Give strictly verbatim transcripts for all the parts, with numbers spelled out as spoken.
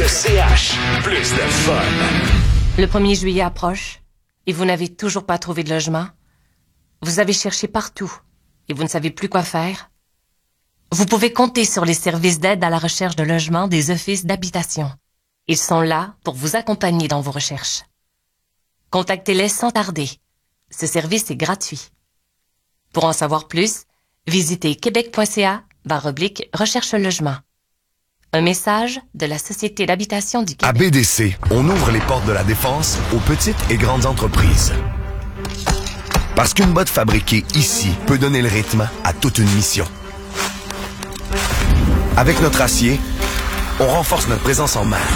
C H. Plus de fun. Le premier juillet approche et vous n'avez toujours pas trouvé de logement. Vous avez cherché partout et vous ne savez plus quoi faire. Vous pouvez compter sur les services d'aide à la recherche de logement des offices d'habitation. Ils sont là pour vous accompagner dans vos recherches. Contactez-les sans tarder. Ce service est gratuit. Pour en savoir plus, visitez québec.ca barre oblique recherche logement. Un message de la Société d'habitation du Québec. À B D C, on ouvre les portes de la défense aux petites et grandes entreprises. Parce qu'une botte fabriquée ici peut donner le rythme à toute une mission. Avec notre acier, on renforce notre présence en mer.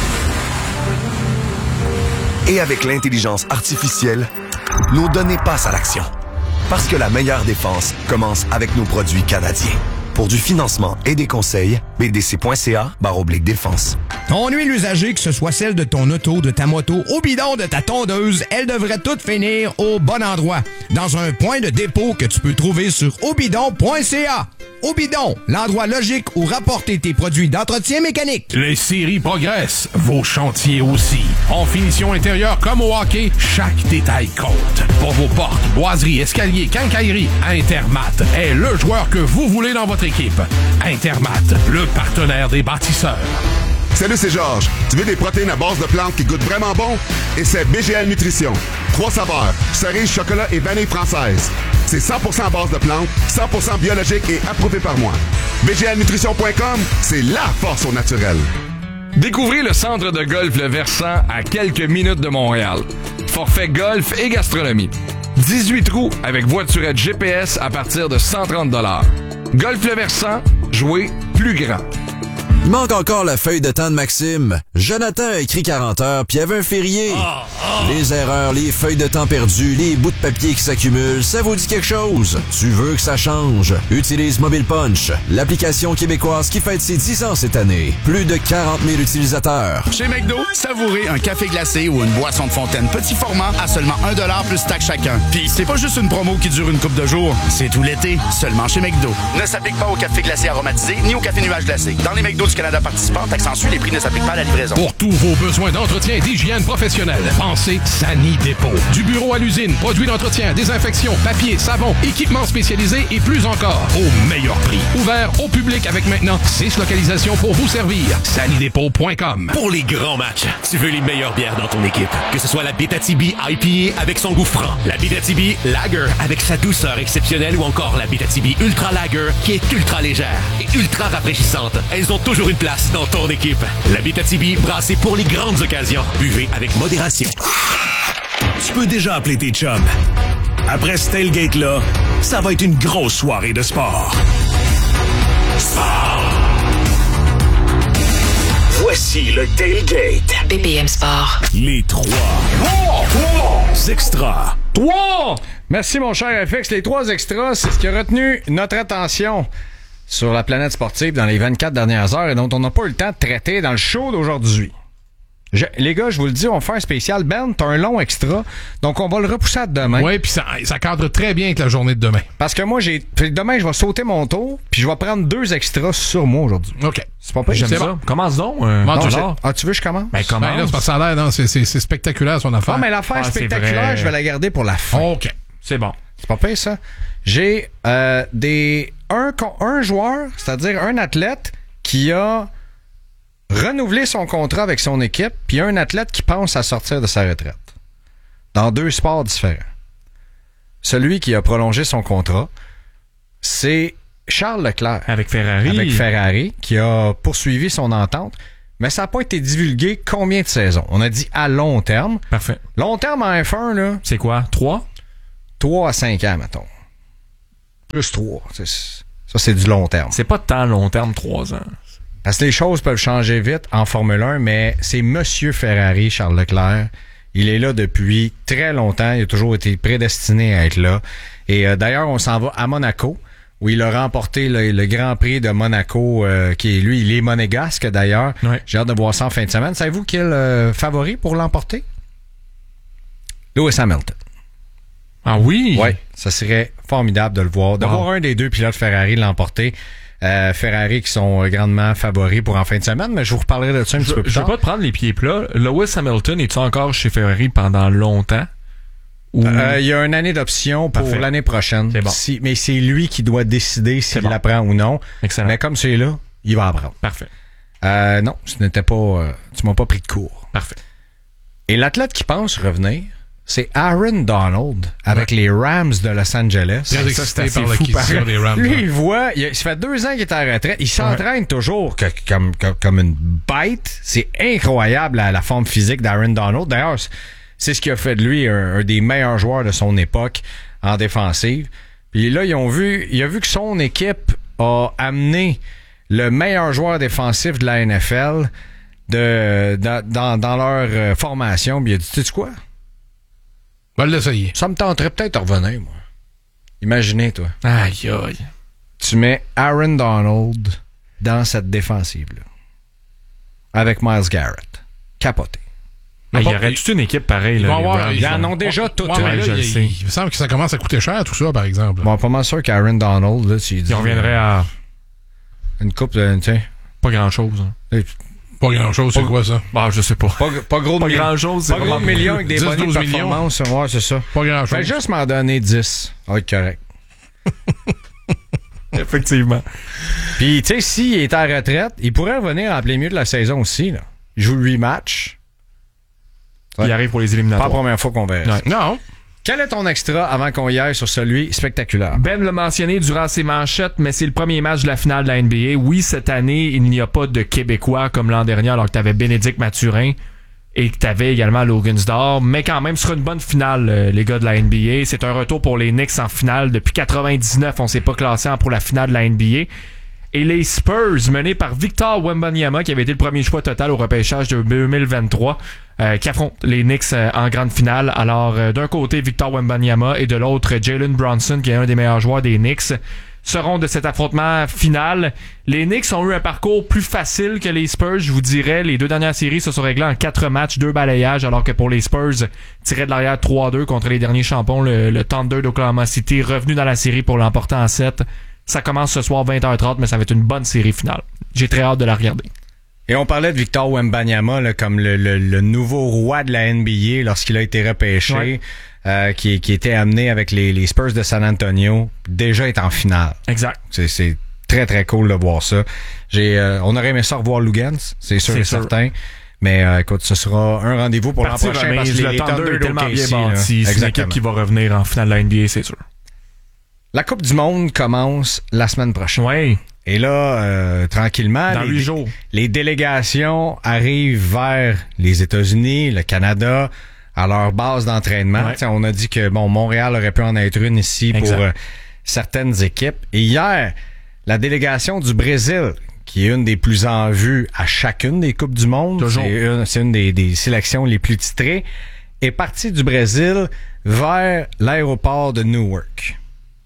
Et avec l'intelligence artificielle, nos données passent à l'action. Parce que la meilleure défense commence avec nos produits canadiens. Pour du financement et des conseils, b d c point c a barre oblique défense. Ton huile usagée, que ce soit celle de ton auto, de ta moto, au bidon de ta tondeuse, elle devrait toutes finir au bon endroit. Dans un point de dépôt que tu peux trouver sur obidon point c a. Obidon, l'endroit logique où rapporter tes produits d'entretien mécanique. Les séries progressent, vos chantiers aussi. En finition intérieure comme au hockey, chaque détail compte. Pour vos portes, boiseries, escaliers, quincailleries, Intermat est le joueur que vous voulez dans votre équipe. Intermat, le partenaire des bâtisseurs. Salut, c'est Georges. Tu veux des protéines à base de plantes qui goûtent vraiment bon? Et c'est B G L Nutrition. Trois saveurs, cerise, chocolat et vanille française. C'est cent pour cent à base de plantes, cent pour cent biologique et approuvé par moi. B G L nutrition point com, c'est la force au naturel. Découvrez le centre de golf Le Versant à quelques minutes de Montréal. Forfait golf et gastronomie. dix-huit trous avec voiturette G P S à partir de cent trente dollars. Golf Le Versant, jouez plus grand. Il manque encore la feuille de temps de Maxime. Jonathan a écrit quarante heures, puis il y avait un férié. Oh, oh. Les erreurs, les feuilles de temps perdues, les bouts de papier qui s'accumulent, ça vous dit quelque chose? Tu veux que ça change? Utilise Mobile Punch, l'application québécoise qui fête ses dix ans cette année. Plus de quarante mille utilisateurs. Chez McDo, savourez un café glacé ou une boisson de fontaine petit format à seulement un dollar plus taxe chacun. Puis c'est pas juste une promo qui dure une couple de jours, c'est tout l'été, seulement chez McDo. Ne s'applique pas au café glacé aromatisé ni au café nuage glacé. Dans les McDo du Canada participants, accentue, les prix ne s'appliquent pas à la livraison. Pour tous vos besoins d'entretien et d'hygiène professionnelle, pensez Sani Dépôt. Du bureau à l'usine, produits d'entretien, désinfection, papier, savon, équipements spécialisés et plus encore, au meilleur prix. Ouvert au public avec maintenant six localisations pour vous servir. sani dépôt point com. Pour les grands matchs, tu veux les meilleures bières dans ton équipe. Que ce soit la Bétatibi I P A avec son goût franc, la Bétatibi Lager avec sa douceur exceptionnelle ou encore la Bétatibi Ultra Lager qui est ultra légère et ultra rafraîchissante. Elles ont toujours une place dans ton équipe. La Bétatibi, brassée pour les grandes occasions. Buvez avec modération. Tu peux déjà appeler tes chums. Après ce tailgate-là, ça va être une grosse soirée de sport. Sport! Voici le tailgate. B P M Sport. Les trois. Trois! Trois! Extras. Trois! Merci, mon cher F X. Les trois extras, c'est ce qui a retenu notre attention sur la planète sportive dans les vingt-quatre dernières heures et dont on n'a pas eu le temps de traiter dans le show d'aujourd'hui. Je, les gars, je vous le dis, on va faire un spécial. Ben, t'as un long extra, donc on va le repousser à demain. Oui, puis ça, ça cadre très bien avec la journée de demain. Parce que moi, j'ai demain, je vais sauter mon tour, puis je vais prendre deux extras sur moi aujourd'hui. OK. C'est pas pire. J'aime c'est ça. Bon. Commence donc. Euh, non, ah, tu veux que je commence? Ben, commence. Ben là, c'est parce que ça a l'air, non, c'est, c'est, c'est spectaculaire, son affaire. Ah, mais l'affaire ah, spectaculaire, je vais la garder pour la fin. OK. C'est bon. C'est pas pire, ça. J'ai euh, des un, un joueur, c'est-à-dire un athlète qui a renouvelé son contrat avec son équipe, puis un athlète qui pense à sortir de sa retraite. Dans deux sports différents. Celui qui a prolongé son contrat, c'est Charles Leclerc. Avec Ferrari. Avec Ferrari, qui a poursuivi son entente. Mais ça n'a pas été divulgué combien de saisons. On a dit à long terme. Parfait. Long terme en F un, là. C'est quoi? Trois? Trois à cinq ans, mettons. Plus trois. C'est, ça, c'est du long terme. C'est pas tant long terme, trois ans. Parce que les choses peuvent changer vite en Formule un, mais c'est Monsieur Ferrari, Charles Leclerc. Il est là depuis très longtemps. Il a toujours été prédestiné à être là. Et euh, d'ailleurs, on s'en va à Monaco, où il a remporté le, le Grand Prix de Monaco, euh, qui est, lui, il est monégasque d'ailleurs. Ouais. J'ai hâte de voir ça en fin de semaine. Savez-vous quel euh, favori pour l'emporter? Lewis Hamilton. Ah oui? Oui, ça serait formidable de le voir. De wow. voir un des deux pilotes Ferrari l'emporter. Euh, Ferrari qui sont grandement favoris pour en fin de semaine, mais je vous reparlerai de ça un je, petit peu plus je tard. veux pas te prendre les pieds plats. Lewis Hamilton, est-tu encore chez Ferrari pendant longtemps? Ou... Euh, il y a une année d'option pour Parfait. l'année prochaine. C'est bon. Si, mais c'est lui qui doit décider s'il bon. la prend ou non. Excellent. Mais comme c'est là, il va en prendre. Parfait. Euh, non, ce n'était pas... Euh, tu m'as pas pris de cours. Parfait. Et l'athlète qui pense revenir, c'est Aaron Donald avec ouais. les Rams de Los Angeles. Très excité par l'acquisition des Rams. Lui, il voit, il, ça fait deux ans qu'il est en retraite. Il s'entraîne ouais. toujours que, comme, comme, comme une bête. C'est incroyable la, la forme physique d'Aaron Donald. D'ailleurs, c'est ce qui a fait de lui un, un des meilleurs joueurs de son époque en défensive. Puis là, ils ont vu, il a vu que son équipe a amené le meilleur joueur défensif de la N F L de, dans, dans, dans leur euh, formation. Puis il a dit, tu sais quoi? Va l'essayer. Ça me tenterait peut-être de revenir, moi. Imaginez, toi. Aïe, aïe. Tu mets Aaron Donald dans cette défensive-là. Avec Myles Garrett. Capoté. Mais il y aurait toute une équipe pareille. Là, avoir, ils en ont déjà toutes. Ouais, ouais, là, je il, le sais. Il me semble que ça commence à coûter cher, tout ça, par exemple. Bon, pas mal sûr qu'Aaron Donald, là, tu dis... Il reviendrait à... Une coupe de... Tu sais... Pas grand-chose. Hein. Pas grand-chose, c'est pas, quoi ça? Bah, je sais pas. Pas, pas gros de pas mi- grand-chose. Pas gros de millions avec des dix, bonnes douze performances. Ouais, c'est ça. Pas grand-chose. Fais juste m'en donner dix. Ça va être correct. Effectivement. Puis, tu sais, s'il est en retraite, il pourrait revenir en plein milieu de la saison aussi. Là. Il joue huit matchs. Ouais. Il arrive pour les éliminatoires. Pas la première fois qu'on verra. Non. Quel est ton extra avant qu'on y aille sur celui spectaculaire? Ben l'a mentionné durant ses manchettes, mais c'est le premier match de la finale de la N B A. Oui, cette année, il n'y a pas de Québécois comme l'an dernier, alors que tu avais Bénédicte Mathurin et que tu avais également Logan-Sdor. Mais quand même, ce sera une bonne finale, euh, les gars de la N B A. C'est un retour pour les Knicks en finale. Depuis quatre-vingt-dix-neuf, on s'est pas classé pour la finale de la N B A. Et les Spurs, menés par Victor Wembanyama, qui avait été le premier choix total au repêchage de deux mille vingt-trois, euh, qui affrontent les Knicks euh, en grande finale. Alors, euh, d'un côté, Victor Wembanyama et de l'autre, Jalen Brunson, qui est un des meilleurs joueurs des Knicks, seront de cet affrontement final. Les Knicks ont eu un parcours plus facile que les Spurs, je vous dirais. Les deux dernières séries se sont réglées en quatre matchs, deux balayages, alors que pour les Spurs, tirés de l'arrière trois deux contre les derniers champions, le, le Thunder d'Oklahoma City, revenu dans la série pour l'emporter en sept. Ça commence ce soir vingt heures trente, mais ça va être une bonne série finale. J'ai très hâte de la regarder. Et on parlait de Victor Wembanyama là, comme le, le, le nouveau roi de la N B A lorsqu'il a été repêché, ouais. euh, qui, qui était amené avec les, les Spurs de San Antonio, déjà est en finale. Exact. C'est, c'est très très cool de voir ça. J'ai, euh, on aurait aimé ça revoir Lugans, c'est sûr c'est et sûr. certain. Mais euh, écoute, ce sera un rendez-vous pour Partie l'an prochain remise, parce que le les, les Thunder Thunder est tellement bien d'O K C, bâti. C'est une équipe qui va revenir en finale de la N B A, c'est sûr. La Coupe du Monde commence la semaine prochaine. Oui. Et là, euh, tranquillement, Dans les, huit jours. les délégations arrivent vers les États-Unis, le Canada, à leur base d'entraînement. Ouais. On a dit que bon, Montréal aurait pu en être une ici exact. Pour euh, certaines équipes. Et hier, la délégation du Brésil, qui est une des plus en vue à chacune des Coupes du Monde, Toujours. c'est une, c'est une des, des sélections les plus titrées, est partie du Brésil vers l'aéroport de Newark.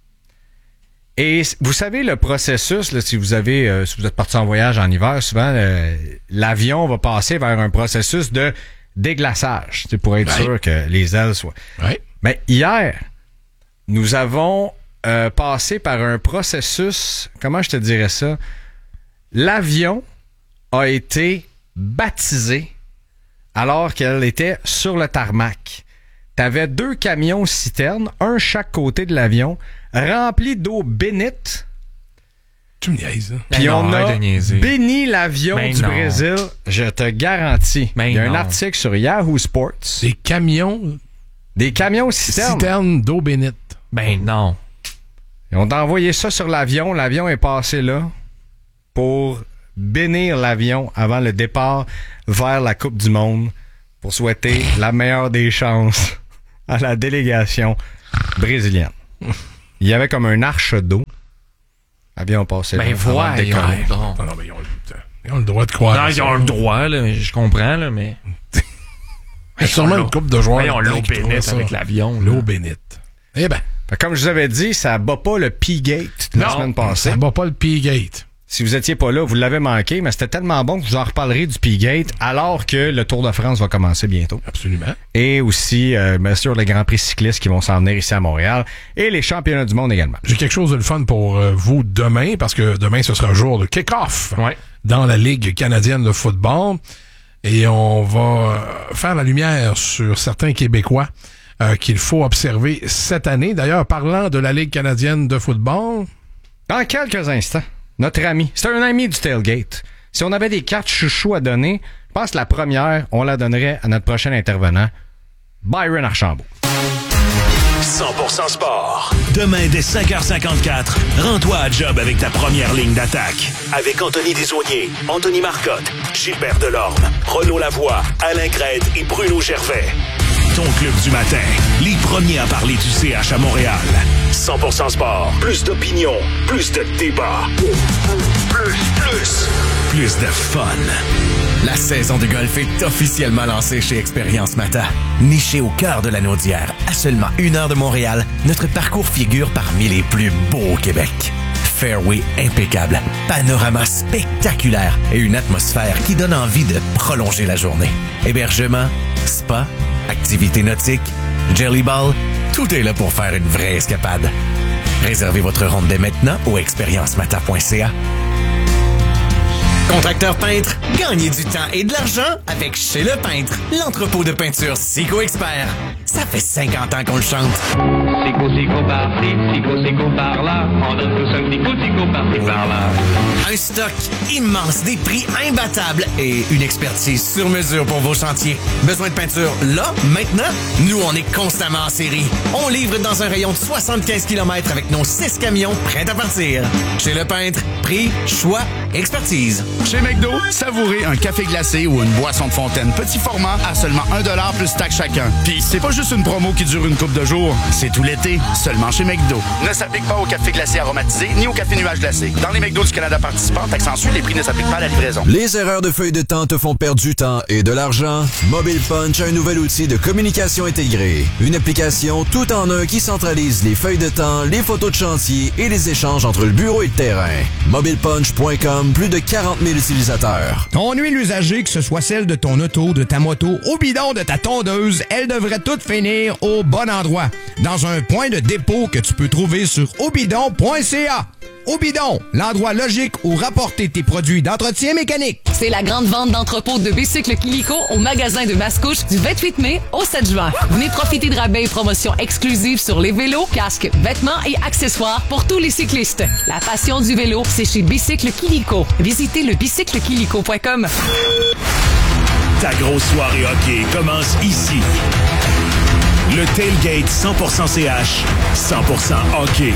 Et vous savez, le processus, là, si vous avez, euh, si vous êtes parti en voyage en hiver, souvent, euh, l'avion va passer vers un processus de déglaçage, pour être ouais. sûr que les ailes soient. Ouais. Mais hier, nous avons euh, passé par un processus, comment je te dirais ça? L'avion a été baptisé alors qu'elle était sur le tarmac. T'avais deux camions citernes, un chaque côté de l'avion, remplis d'eau bénite. Tu me niaises, hein? Puis on a de béni l'avion ben du non. Brésil, je te garantis. Ben Il y a non. un article sur Yahoo Sports. Des camions... Des camions citernes. Citernes d'eau bénite. Ben non. Et on a envoyé ça sur l'avion. L'avion est passé là pour bénir l'avion avant le départ vers la Coupe du Monde pour souhaiter la meilleure des chances à la délégation brésilienne. Il y avait comme un arche d'eau. L'avion passé ben là. voyons. Non, non, mais ils ont, ils ont le droit de croire. Non, ils ont le droit, là, je comprends, là, mais... C'est sûrement une couple de joueurs. Ils ont l'eau bénite avec l'avion. L'eau bénite. Eh ben. Comme je vous avais dit, ça bat pas le P-Gate de la non, semaine passée. Ça bat pas le P-Gate. Si vous étiez pas là, vous l'avez manqué, mais c'était tellement bon que vous en reparlerez du P-Gate alors que le Tour de France va commencer bientôt. Absolument. Et aussi, euh, bien sûr, les Grands Prix cyclistes qui vont s'en venir ici à Montréal et les championnats du monde également. J'ai quelque chose de le fun pour euh, vous demain, parce que demain, ce sera un jour de kick-off ouais. dans la Ligue canadienne de football. Et on va faire la lumière sur certains Québécois euh, qu'il faut observer cette année. D'ailleurs, parlant de la Ligue canadienne de football... Dans quelques instants, notre ami, c'est un ami du Tailgate. Si on avait des cartes chouchou à donner, je pense que la première, on la donnerait à notre prochain intervenant, Byron Archambault. cent pour cent sport. Demain, dès cinq heures cinquante-quatre, rends-toi à job avec ta première ligne d'attaque. Avec Anthony Desaulniers, Anthony Marcotte, Gilbert Delorme, Renaud Lavoie, Alain Crête et Bruno Gervais. Ton club du matin, les premiers à parler du C H à Montréal. cent pour cent sport, plus d'opinion, plus de débat. Plus, plus, plus de fun. La saison de golf est officiellement lancée chez Expérience Mata. Niché au cœur de la Naudière, à seulement une heure de Montréal, notre parcours figure parmi les plus beaux au Québec. Fairway impeccable, panorama spectaculaire et une atmosphère qui donne envie de prolonger la journée. Hébergement, spa, activités nautiques, jelly ball, tout est là pour faire une vraie escapade. Réservez votre ronde dès maintenant au expérience mata point c a. Contracteur peintre, gagnez du temps et de l'argent avec Chez Le Peintre, l'entrepôt de peinture Sico Expert. Ça fait cinquante ans qu'on le chante. Sico, Sico par-ci, Sico, Sico par-là. On donne tous un petit coup, Sico par-ci, par-là. Un stock immense, des prix imbattables et une expertise sur mesure pour vos chantiers. Besoin de peinture là, maintenant? Nous, on est constamment en série. On livre dans un rayon de soixante-quinze kilomètres avec nos six camions prêts à partir. Chez Le Peintre, prix, choix, expertise. Chez McDo, savourez un café glacé ou une boisson de fontaine petit format à seulement un dollar plus taxe chacun. Puis c'est pas juste une promo qui dure une couple de jours, c'est tout l'été, seulement chez McDo. Ne s'applique pas au café glacé aromatisé ni au café nuage glacé. Dans les McDo du Canada participants, taxe ensuite, les prix ne s'appliquent pas à la livraison. Les erreurs de feuille de temps te font perdre du temps et de l'argent? Mobile Punch a un nouvel outil de communication intégrée. Une application tout en un qui centralise les feuilles de temps, les photos de chantier et les échanges entre le bureau et le terrain. mobile punch point com, plus de quarante mille utilisateurs. Ton huile usagée, que ce soit celle de ton auto, de ta moto, au bidon de ta tondeuse, elle devrait toutes finir au bon endroit. Dans un point de dépôt que tu peux trouver sur obidon point c a. Obidon, l'endroit logique où rapporter tes produits d'entretien mécanique. C'est la grande vente d'entrepôt de bicycles Kilico au magasin de Mascouche du vingt-huit mai au sept juin. Venez profiter de rabais et promotions exclusives sur les vélos, casques, vêtements et accessoires pour tous les cyclistes. La passion du vélo, c'est chez Bicycle Kilico. Visitez le bicycle kilico point com. Ta grosse soirée hockey commence ici. Le Tailgate cent pour cent C H, cent pour cent hockey.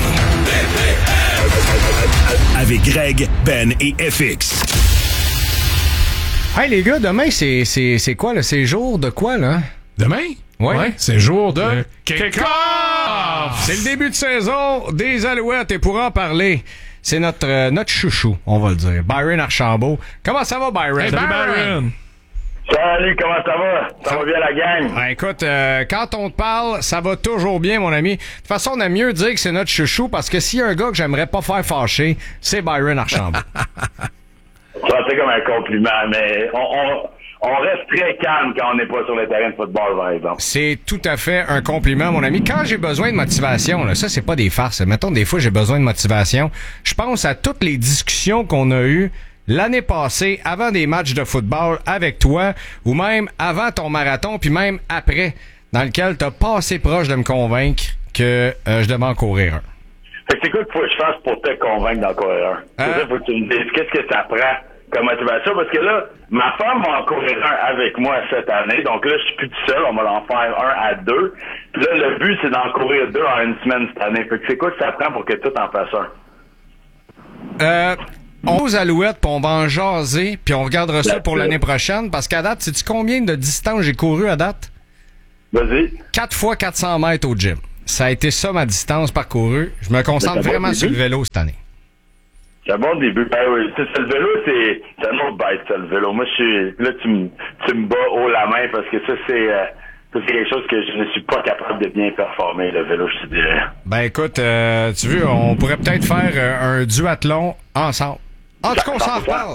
Avec Greg, Ben et F X. Hey les gars, demain c'est c'est c'est quoi là? C'est jour de quoi là? Demain? Ouais. ouais c'est jour de euh, kick-off! C'est le début de saison des Alouettes et pour en parler, c'est notre euh, notre chouchou, on va le dire, Byron Archambault. Comment ça va Byron? Hey, Salut Byron! Byron. Salut, comment ça va? Ça va bien la gang? Ben, écoute, euh, quand on te parle, ça va toujours bien, mon ami. De toute façon, on aime mieux dire que c'est notre chouchou parce que s'il y a un gars que j'aimerais pas faire fâcher, c'est Byron Archambault. Ça, c'est comme un compliment, mais on, on, on reste très calme quand on n'est pas sur le terrain de football, par exemple. C'est tout à fait un compliment, mon ami. Quand j'ai besoin de motivation, là, ça, c'est pas des farces. Mettons, des fois, j'ai besoin de motivation. Je pense à toutes les discussions qu'on a eues l'année passée, avant des matchs de football avec toi, ou même avant ton marathon, puis même après, dans lequel t'as pas assez proche de me convaincre que euh, je devais en courir un. Fait que c'est quoi qu'il faut que je fasse pour te convaincre d'en courir un? C'est Euh... ça, faut que tu me dises qu'est-ce que ça prend comme motivation, parce que là, ma femme va en courir un avec moi cette année, donc là, je suis plus tout seul, on va en faire un à deux. Puis là, le but, c'est d'en courir deux en une semaine cette année. Fait que c'est quoi que ça prend pour que tout en fasse un? Euh... On va aux Alouettes, puis on va en jaser, puis on regardera ça pour l'année prochaine, parce qu'à date, sais-tu combien de distance j'ai couru à date? Vas-y. quatre fois quatre cents mètres au gym. Ça a été ça, ma distance parcourue. Je me concentre vraiment bon sur le vélo cette année. C'est un bon début. Ben oui, c'est, c'est le vélo, c'est, c'est un autre bête, ça, le vélo. Moi, je suis, là, tu me, tu me bats haut la main, parce que ça, c'est, euh, ça, c'est quelque chose que je ne suis pas capable de bien performer, le vélo, je te dirais. Ben écoute, euh, tu veux, on pourrait peut-être faire euh, un duathlon ensemble. En tout cas, on s'en reparle.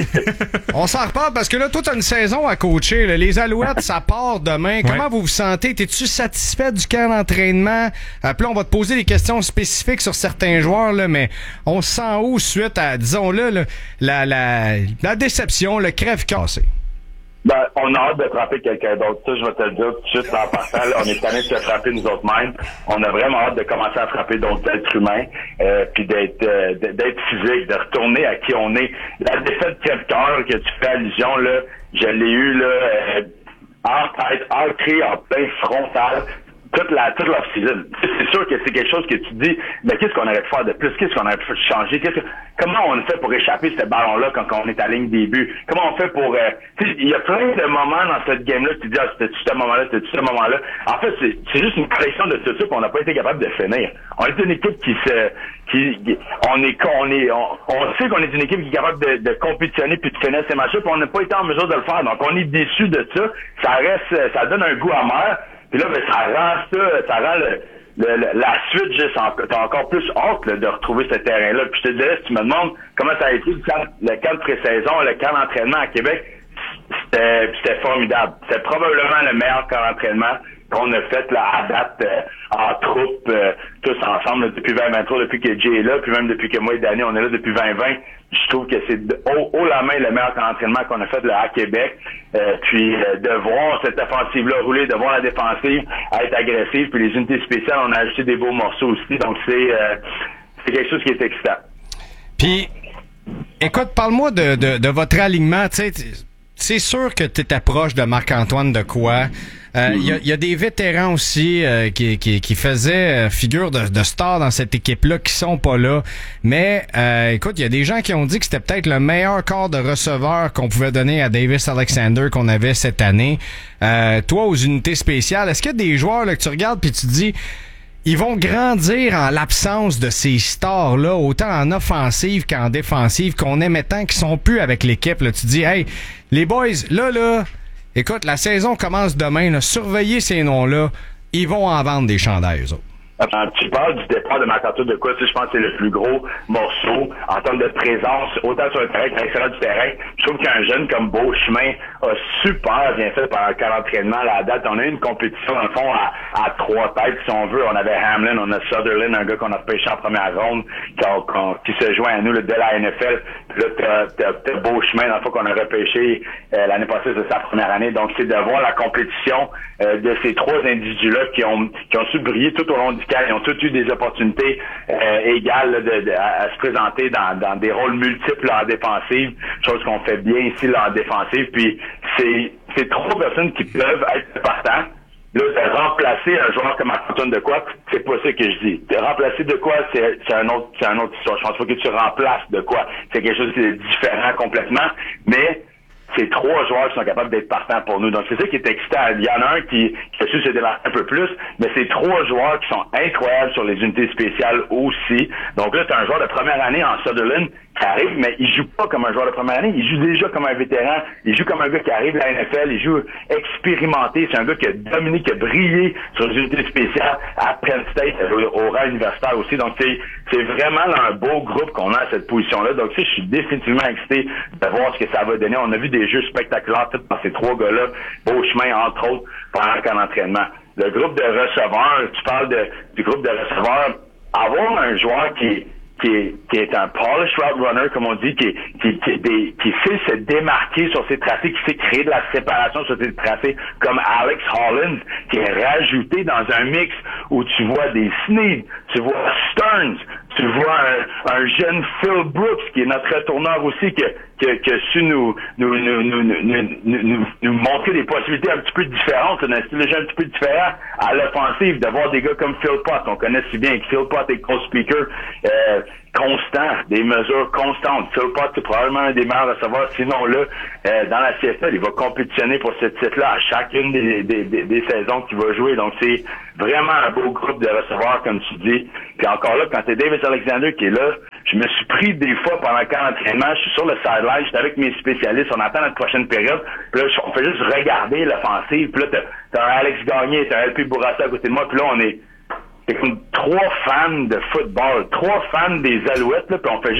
On s'en reparle parce que là, toi, t'as une saison à coacher. Là. Les Alouettes, ça part demain. Ouais. Comment vous vous sentez? T'es-tu satisfait du camp d'entraînement? Euh, puis là, on va te poser des questions spécifiques sur certains joueurs, là, mais on se sent où suite à, disons-le, là, la, la, la déception, le crève-cœur? Ben, on a hâte de frapper quelqu'un d'autre. Ça, je vais te le dire tout de suite en passant. On est tanné de se frapper nous autres mêmes. On a vraiment hâte de commencer à frapper d'autres êtres humains, euh, puis d'être euh, d'être physique, de retourner à qui on est. La défaite crève-cœur que tu fais allusion, là, je l'ai eu là, euh, en tête, ancré en plein frontal. Toute la, toute l'off-season. C'est sûr que c'est quelque chose que tu dis, mais qu'est-ce qu'on aurait pu faire de plus? Qu'est-ce qu'on aurait pu changer? Qu'est-ce que, comment on fait pour échapper ce ballon-là quand on est à ligne début? Comment on fait pour, euh, tu sais, il y a plein de moments dans cette game-là que tu dis, ah, c'était-tu ce moment-là, c'était-tu ce moment-là? En fait, c'est, c'est juste une collection de tout ça qu'on n'a pas été capable de finir. On est une équipe qui se, qui, qui on est, on est, on, on sait qu'on est une équipe qui est capable de, de compétitionner puis de finir ces matchs-là, puis on n'a pas été en mesure de le faire. Donc, on est déçus de ça. Ça reste, ça donne un goût amer. Puis là, ben, ça rend ça, ça rend le, le, le, la suite juste en, t'as encore plus hâte là, de retrouver ce terrain-là. Puis je te dirais, si tu me demandes comment ça a été le camp, le camp de pré-saison, le camp d'entraînement à Québec, c'était, c'était formidable. C'était probablement le meilleur camp d'entraînement qu'on a fait là, à date euh, en troupe, euh, tous ensemble là, depuis vingt vingt-trois, depuis que Jay est là, puis même depuis que moi et Danny, on est là depuis vingt vingt. Je trouve que c'est de, haut, haut la main le meilleur entraînement qu'on a fait là, à Québec. Euh, puis euh, de voir cette offensive-là rouler, de voir la défensive être agressive, puis les unités spéciales, on a ajouté des beaux morceaux aussi. Donc c'est, euh, c'est quelque chose qui est excitant. Puis, écoute, parle-moi de, de, de votre alignement. Tu sais, c'est sûr que tu étais proche de Marc-Antoine Dequoy. Il euh, mm-hmm. y, y a des vétérans aussi euh, qui, qui, qui faisaient figure de, de stars dans cette équipe-là qui sont pas là. Mais euh, écoute, il y a des gens qui ont dit que c'était peut-être le meilleur corps de receveur qu'on pouvait donner à Davis Alexander qu'on avait cette année. Euh, toi, aux unités spéciales, est-ce qu'il y a des joueurs là, que tu regardes puis tu te dis ils vont grandir en l'absence de ces stars-là, autant en offensive qu'en défensive, qu'on aimait tant qu'ils sont plus avec l'équipe. Là. Tu te dis, hey, les boys, là, là, écoute, la saison commence demain, là, surveillez ces noms-là, ils vont en vendre des chandails, eux autres. Tu parles du départ de Marc-Antoine Dequoy, je pense que c'est le plus gros morceau en termes de présence, autant sur le terrain qu'à l'extérieur du terrain. Je trouve qu'un jeune comme Beauchemin a super bien fait pendant le camp d'entraînement. À la date, on a eu une compétition, dans le fond, à, à trois têtes, si on veut. On avait Hamlin, on a Sutherland, un gars qu'on a pêché en première ronde, qui, a, qui se joint à nous là, de la N F L. Puis là, t'as, t'as, t'as Beauchemin, dans le fond, qu'on a repêché euh, l'année passée, c'est sa première année. Donc, c'est de voir la compétition euh, de ces trois individus-là qui ont, qui ont su briller tout au long du camp. Ils ont tous eu des opportunités euh, égales là, de, de, à, à se présenter dans, dans des rôles multiples là, en défensive, chose qu'on fait bien ici là, en défensive. Puis c'est, c'est trois personnes qui peuvent être partants. Là, de remplacer un joueur comme Marc-Antoine Dequoy, c'est pas ça que je dis. De remplacer Dequoy, c'est, c'est un autre, c'est un autre histoire. Je pense pas que tu remplaces Dequoy. C'est quelque chose qui est différent complètement, mais c'est trois joueurs qui sont capables d'être partants pour nous. Donc, c'est ça qui est excitant. Il y en a un qui, qui a su se démarquer un peu plus, mais c'est trois joueurs qui sont incroyables sur les unités spéciales aussi. Donc là, c'est un joueur de première année en Sutherland qui arrive, mais il joue pas comme un joueur de première année. Il joue déjà comme un vétéran. Il joue comme un gars qui arrive à la N F L. Il joue expérimenté. C'est un gars qui a dominé, qui a brillé sur les unités spéciales à Penn State, au, au rang universitaire aussi. Donc, c'est, c'est vraiment là, un beau groupe qu'on a à cette position-là. Donc, tu sais, je suis définitivement excité de voir ce que ça va donner. On a vu des jeux spectaculaires tous dans ces trois gars-là, Beauchemin, entre autres, pendant le camp d'entraînement. Le groupe de receveurs, tu parles de, du groupe de receveurs, avoir un joueur qui Qui est, qui est un polished route runner, comme on dit, qui, qui, qui, qui, qui sait se démarquer sur ses tracés, qui sait créer de la séparation sur ses tracés, comme Alex Hollins, qui est rajouté dans un mix où tu vois des Snead, tu vois Stearns, tu vois un, un jeune Phil Brooks, qui est notre retourneur aussi, qui, qui, qui a su nous nous, nous, nous, nous, nous, nous, nous montrer des possibilités un petit peu différentes, un style de jeu un petit peu différent à l'offensive, de voir des gars comme Phil Pott, on connaît si bien que Phil Pott est co-speaker, euh, constant, des mesures constantes. Phil Pott, c'est probablement un des meilleurs receveurs, sinon là, euh, dans la C F L, il va compétitionner pour ce titre-là à chacune des, des, des, des saisons qu'il va jouer. Donc, c'est vraiment un beau groupe de receveurs, comme tu dis. Puis encore là, quand c'est Davis Alexander qui est là, je me suis pris des fois pendant le camp d'entraînement, je suis sur le sideline, j'étais avec mes spécialistes, on attend notre prochaine période, puis là, on fait juste regarder l'offensive, puis là, t'as, t'as un Alex Gagné, t'as un L P Bourassa à côté de moi, puis là, on est c'est comme trois fans de football, trois fans des Alouettes, là, puis on fait juste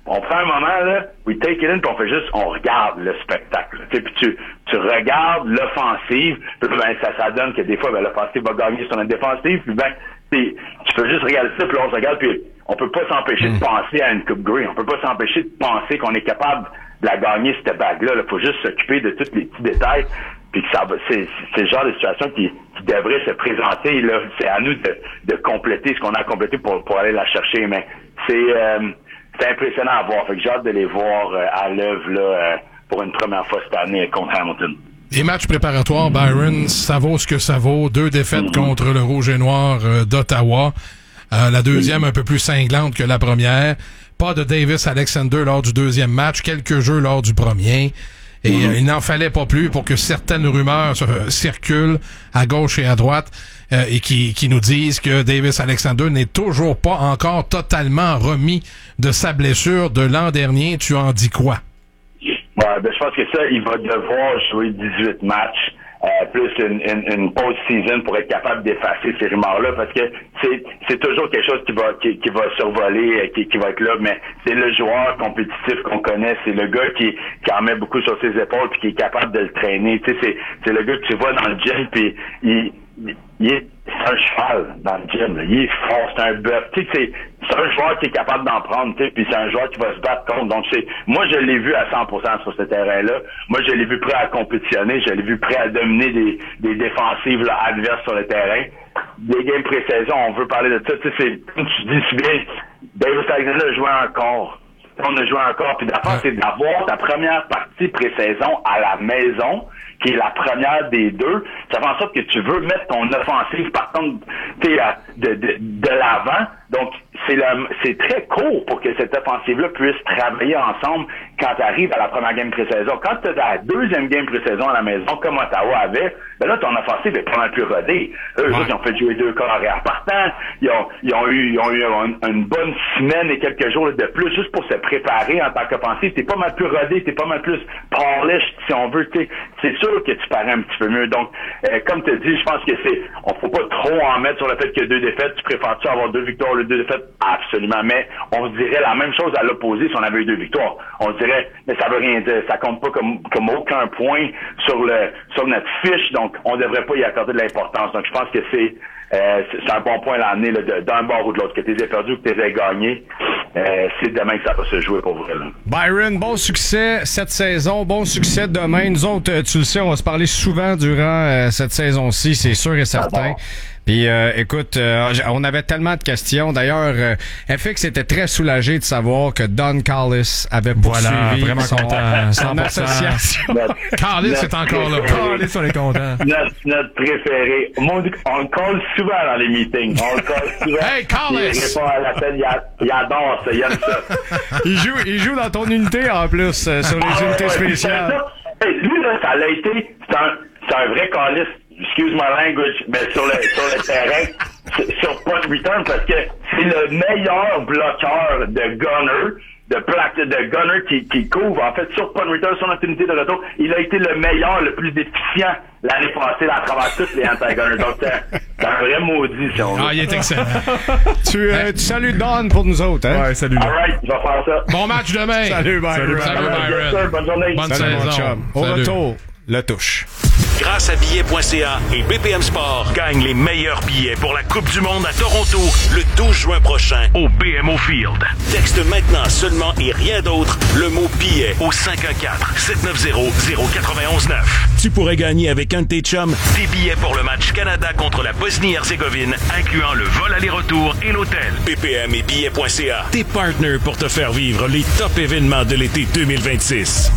on prend un moment, là, we take it in, puis on fait juste, on regarde le spectacle. Tu sais, puis tu, tu regardes l'offensive, puis ben, ça, ça donne que des fois, ben, l'offensive va gagner sur la défensive, puis ben, tu peux juste regarder ça, puis on se regarde, puis on peut pas s'empêcher mmh. de penser à une Coupe Grey. On peut pas s'empêcher de penser qu'on est capable de la gagner, cette bague-là. Il faut juste s'occuper de tous les petits détails, puis que ça va, c'est, c'est le genre de situation qui, qui devrait se présenter, là. C'est à nous de, de compléter ce qu'on a complété pour, pour aller la chercher, mais c'est, euh, c'est impressionnant à voir. Fait que j'ai hâte de les voir euh, à l'œuvre, là, euh, pour une première fois cette année contre Hamilton. Les matchs préparatoires, Byron, ça vaut ce que ça vaut. Deux défaites mm-hmm. contre le Rouge et Noir euh, d'Ottawa. Euh, la deuxième un peu plus cinglante que la première. Pas de Davis Alexander lors du deuxième match, quelques jeux lors du premier. Et mm-hmm. euh, il n'en fallait pas plus pour que certaines rumeurs euh, circulent à gauche et à droite euh, et qui, qui nous disent que Davis Alexander n'est toujours pas encore totalement remis de sa blessure de l'an dernier. Tu en dis quoi? Ouais, ben je pense que ça, il va devoir jouer dix-huit matchs. Euh, plus une, une, une post-season pour être capable d'effacer ces rumeurs-là, parce que c'est, c'est toujours quelque chose qui va qui, qui va survoler, qui, qui va être là, mais c'est le joueur compétitif qu'on connaît, c'est le gars qui, qui en met beaucoup sur ses épaules puis qui est capable de le traîner. Tu sais, c'est, c'est le gars que tu vois dans le gym puis il, il, il est c'est un cheval dans le gym, là. Il est fort, c'est un bœuf. Tu sais, c'est, c'est un joueur qui est capable d'en prendre, tu sais, puis c'est un joueur qui va se battre contre. Donc, c'est, moi, je l'ai vu à cent pour cent sur ce terrain-là. Moi, je l'ai vu prêt à compétitionner, je l'ai vu prêt à dominer des, des défensives là, adverses sur le terrain. Des games pré-saison, on veut parler de ça. Tu sais, c'est, comme tu dis si bien, Davis Alexander a joué encore. On a joué encore, puis d'abord, c'est d'avoir ta première partie pré-saison à la maison, qui est la première des deux. Ça fait en sorte que tu veux mettre ton offensive, par contre, tu sais, de, de, de l'avant. Donc, c'est, la, c'est très court pour que cette offensive-là puisse travailler ensemble quand tu arrives à la première game pré-saison. Quand tu as la deuxième game pré-saison à la maison, comme Ottawa avait, ben là, ton offensive est pas mal plus rodée. Eux, ouais. Ils ont fait jouer deux corps arrière partants. Ils ont, ils ont eu, ils ont eu une, une bonne semaine et quelques jours de plus juste pour se préparer en tant qu'offensive. T'es pas mal plus rodé, t'es pas mal plus polished, si on veut. T'sais. C'est sûr que tu parais un petit peu mieux. Donc, euh, comme tu dis, je pense que c'est, on faut pas trop en mettre sur le fait que deux défaites. Tu préfères-tu avoir deux victoires ou deux défaites? Absolument. Mais on se dirait la même chose à l'opposé si on avait eu deux victoires. On se dirait, mais ça veut rien dire. Ça compte pas comme, comme aucun point sur le, sur notre fiche. Donc, on devrait pas y accorder de l'importance. Donc, je pense que c'est, euh, c'est un bon point à l'année, là, de, d'un bord ou de l'autre. Que tu les aies perdus ou que tu les aies gagnés, euh, c'est demain que ça va se jouer pour vrai, là. Byron, bon succès cette saison, bon succès demain. Nous autres, tu le sais, on va se parler souvent durant euh, cette saison-ci, c'est sûr et certain. Puis euh, écoute, euh, on avait tellement de questions. D'ailleurs, euh, F X était très soulagé de savoir que Don Callis avait poursuivi voilà, vraiment son, content, son association. Callis est encore là. Callis, on est content. Notre, notre préféré. On le colle souvent dans les meetings. On le colle souvent. Hey, Callis! Il répond à l'appel, il, il adore ça, il aime ça. il, joue, il joue dans ton unité en plus, euh, sur les ah, unités ouais, spéciales. Hey, lui, là, ça l'a été, c'est un, c'est un vrai Callis. Excuse my language, mais sur le, sur le terrain, sur punt return, parce que c'est le meilleur bloqueur de gunner, de plaque, de gunner qui, qui couvre, en fait, sur punt return, sur notre unité de retour. Il a été le meilleur, le plus efficient l'année passée à travers tous les anti-gunners. Donc, c'est, c'est un vrai maudit, si on veut. Ah, il est excellent. tu, euh, tu salues Don pour nous autres, hein? Ouais, salut. All right, je vais faire ça. Bon match demain. Salut, Byron. Salut, Salut Byron. Yes, sir, bonne journée. Bonne Salut, saison. Au Salut. retour, le touche. Grâce à billets point c a et B P M Sport, gagne les meilleurs billets pour la Coupe du Monde à Toronto le douze juin prochain au B M O Field. Texte maintenant seulement et rien d'autre le mot billet au cinq un quatre, sept neuf zéro, zéro neuf un neuf. Tu pourrais gagner avec un de tes chums des billets pour le match Canada contre la Bosnie-Herzégovine, incluant le vol aller-retour et l'hôtel. B P M et billets point c a, tes partners pour te faire vivre les top événements de l'été deux mille vingt-six.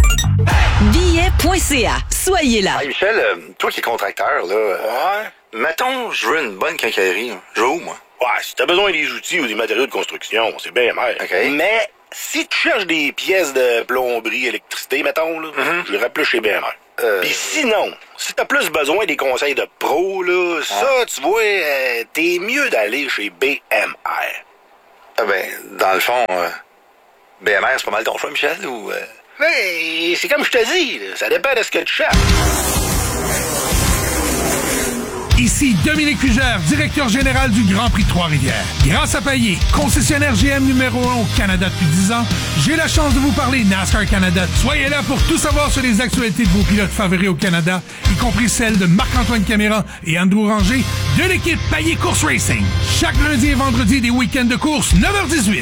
billets point c a. Soyez là. Hey Michel, euh, toi qui es contracteur, là. Ouais. Mettons, je veux une bonne quincaillerie. Je veux où, moi? Ouais, si t'as besoin des outils ou des matériaux de construction, c'est bien mer. OK. Mais si tu cherches des pièces de plomberie, électricité, mettons, là, mm-hmm. je irais plus chez B M R. Euh... Puis sinon, si t'as plus besoin des conseils de pro, là, ah. ça, tu vois, euh, t'es mieux d'aller chez B M R. Ah ben, dans le fond, euh, B M R, c'est pas mal ton choix, Michel, ou... Euh... Hey, c'est comme je te dis, là, ça dépend de ce que tu cherches. Ici Dominique Fugère, directeur général du Grand Prix de Trois-Rivières. Grâce à Payet, concessionnaire G M numéro un au Canada depuis dix ans, j'ai la chance de vous parler NASCAR Canada. Soyez là pour tout savoir sur les actualités de vos pilotes favoris au Canada, y compris celles de Marc-Antoine Caméra et Andrew Ranger de l'équipe Payet Course Racing. Chaque lundi et vendredi des week-ends de course, neuf heures dix-huit.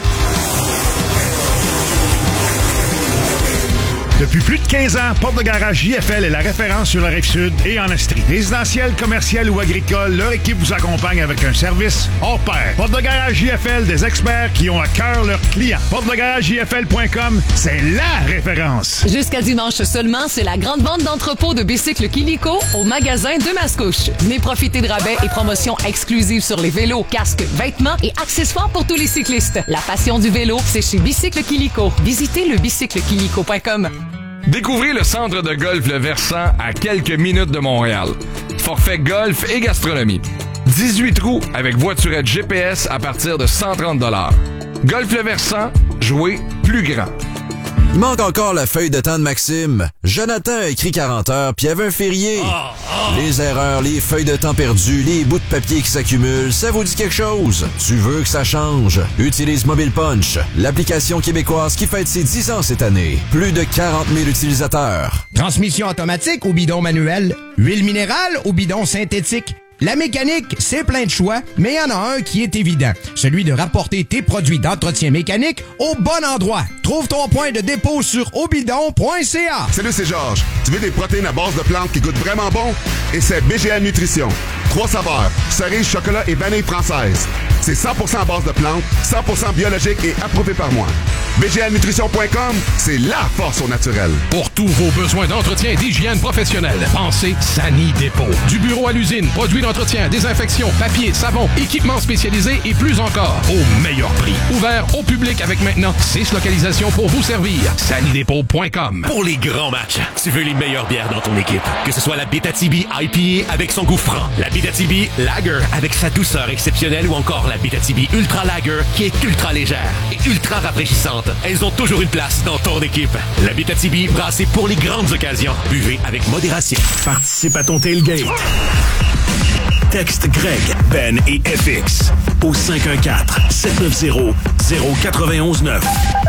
Depuis plus de quinze ans, Porte de Garage J F L est la référence sur la Rive-Sud et en Estrie. Résidentiel, commercial ou agricole, leur équipe vous accompagne avec un service hors pair. Porte de Garage J F L, des experts qui ont à cœur leurs clients. porte de garage j f l point com, c'est la référence. Jusqu'à dimanche seulement, c'est la grande vente d'entrepôt de bicycles Kilico au magasin de Mascouche. Venez profiter de rabais et promotions exclusives sur les vélos, casques, vêtements et accessoires pour tous les cyclistes. La passion du vélo, c'est chez Bicycle Kilico. Visitez le bicycle kilico point com. Découvrez le centre de golf Le Versant à quelques minutes de Montréal. Forfait golf et gastronomie. dix-huit trous avec voiturette G P S à partir de cent trente dollars. Golf Le Versant, jouez plus grand. Il manque encore la feuille de temps de Maxime. Jonathan a écrit quarante heures, puis il y avait un férié. Oh, oh. Les erreurs, les feuilles de temps perdues, les bouts de papier qui s'accumulent, ça vous dit quelque chose? Tu veux que ça change? Utilise Mobile Punch, l'application québécoise qui fête ses dix ans cette année. Plus de quarante mille utilisateurs. Transmission automatique ou bidon manuel? Huile minérale ou bidon synthétique? La mécanique, c'est plein de choix, mais il y en a un qui est évident. Celui de rapporter tes produits d'entretien mécanique au bon endroit. Trouve ton point de dépôt sur obidon point c a. Salut, c'est Georges. Tu veux des protéines à base de plantes qui goûtent vraiment bon? Et c'est B G L Nutrition. Trois saveurs, cerise, chocolat et vanille française. C'est cent pour cent à base de plantes, cent pour cent biologique et approuvé par moi. B G L nutrition point com, c'est la force au naturel. Pour tous vos besoins d'entretien et d'hygiène professionnelle, pensez Sani Dépôt. Du bureau à l'usine, produits d'entretien, désinfection, papier, savon, équipements spécialisés et plus encore, au meilleur prix. Ouvert au public avec maintenant six localisations pour vous servir. Sani Dépôt point com. Pour les grands matchs, tu veux les meilleures bières dans ton équipe. Que ce soit la Bétatibi I P A avec son goût franc, la Bétatibi Lager avec sa douceur exceptionnelle ou encore la Bétatibi Ultra Lager qui est ultra légère et ultra rafraîchissante. Elles ont toujours une place dans ton équipe. La Bétatibi, brassée pour les grandes occasions. Buvez avec modération. Participe à ton tailgate. Texte Greg, Ben et F X au cinq un quatre, sept neuf zéro, zéro neuf un neuf.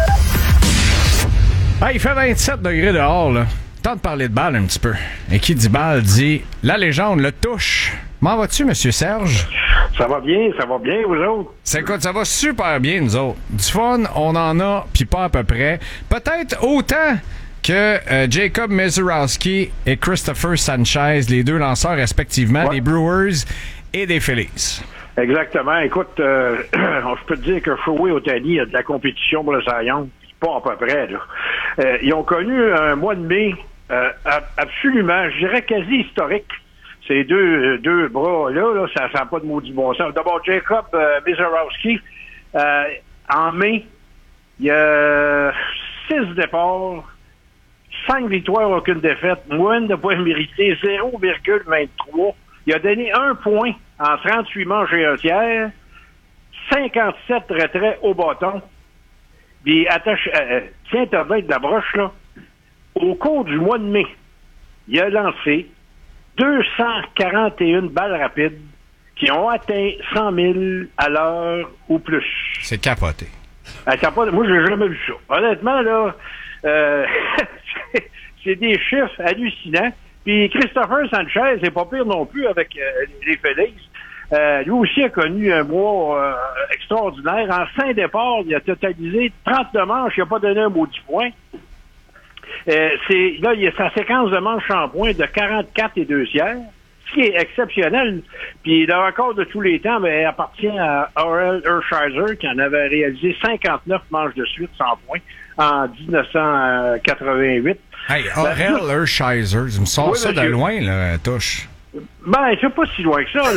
Ah, il fait vingt-sept degrés dehors, là. Temps de parler de balle un petit peu. Et qui dit balle dit la légende le touche. M'en vas-tu, Monsieur Serge? Ça va bien, ça va bien, vous autres? C'est quoi, ça va super bien, nous autres. Du fun, on en a, puis pas à peu près. Peut-être autant que euh, Jacob Mezurowski et Christopher Sanchez, les deux lanceurs respectivement, ouais. des Brewers et des Phillies. Exactement. Écoute, euh, je peux te dire que Shohei Ohtani a de la compétition pour le Cy Young, pas à peu près, là. Euh, ils ont connu un mois de mai euh, absolument, je dirais quasi historique. Ces deux, deux bras-là, là, ça n'a pas de maudit bon sens. D'abord, Jacob euh, Mezurowski, euh, en mai, il y a six départs, cinq victoires, aucune défaite, moyenne de points mérités, zéro virgule vingt-trois. Il a donné un point en trente-huit manches et un tiers, cinquante-sept retraits au bâton. Puis, attache, euh, tiens-toi bien de la broche, là. Au cours du mois de mai, il a lancé deux cent quarante et une balles rapides qui ont atteint cent mille à l'heure ou plus. C'est capoté. Ah, capoté. Moi, j'ai jamais vu ça. Honnêtement, là, euh, c'est des chiffres hallucinants. Puis Christopher Sanchez, c'est pas pire non plus avec euh, les Phillies. Euh, lui aussi a connu un mois euh, extraordinaire. En cinq départs, il a totalisé trente-deux manches, il n'a pas donné un maudit point. Euh, c'est, là, il y a sa séquence de manches en points de quarante-quatre et deux tiers, ce qui est exceptionnel. Puis le record de tous les temps ben, appartient à Orel Hershiser, qui en avait réalisé cinquante-neuf manches de suite sans points en dix-neuf cent quatre-vingt-huit. Hey, Orel ben, Hershiser, tu me sors oui, ça de loin, là, touche. Ben, c'est pas si loin que ça,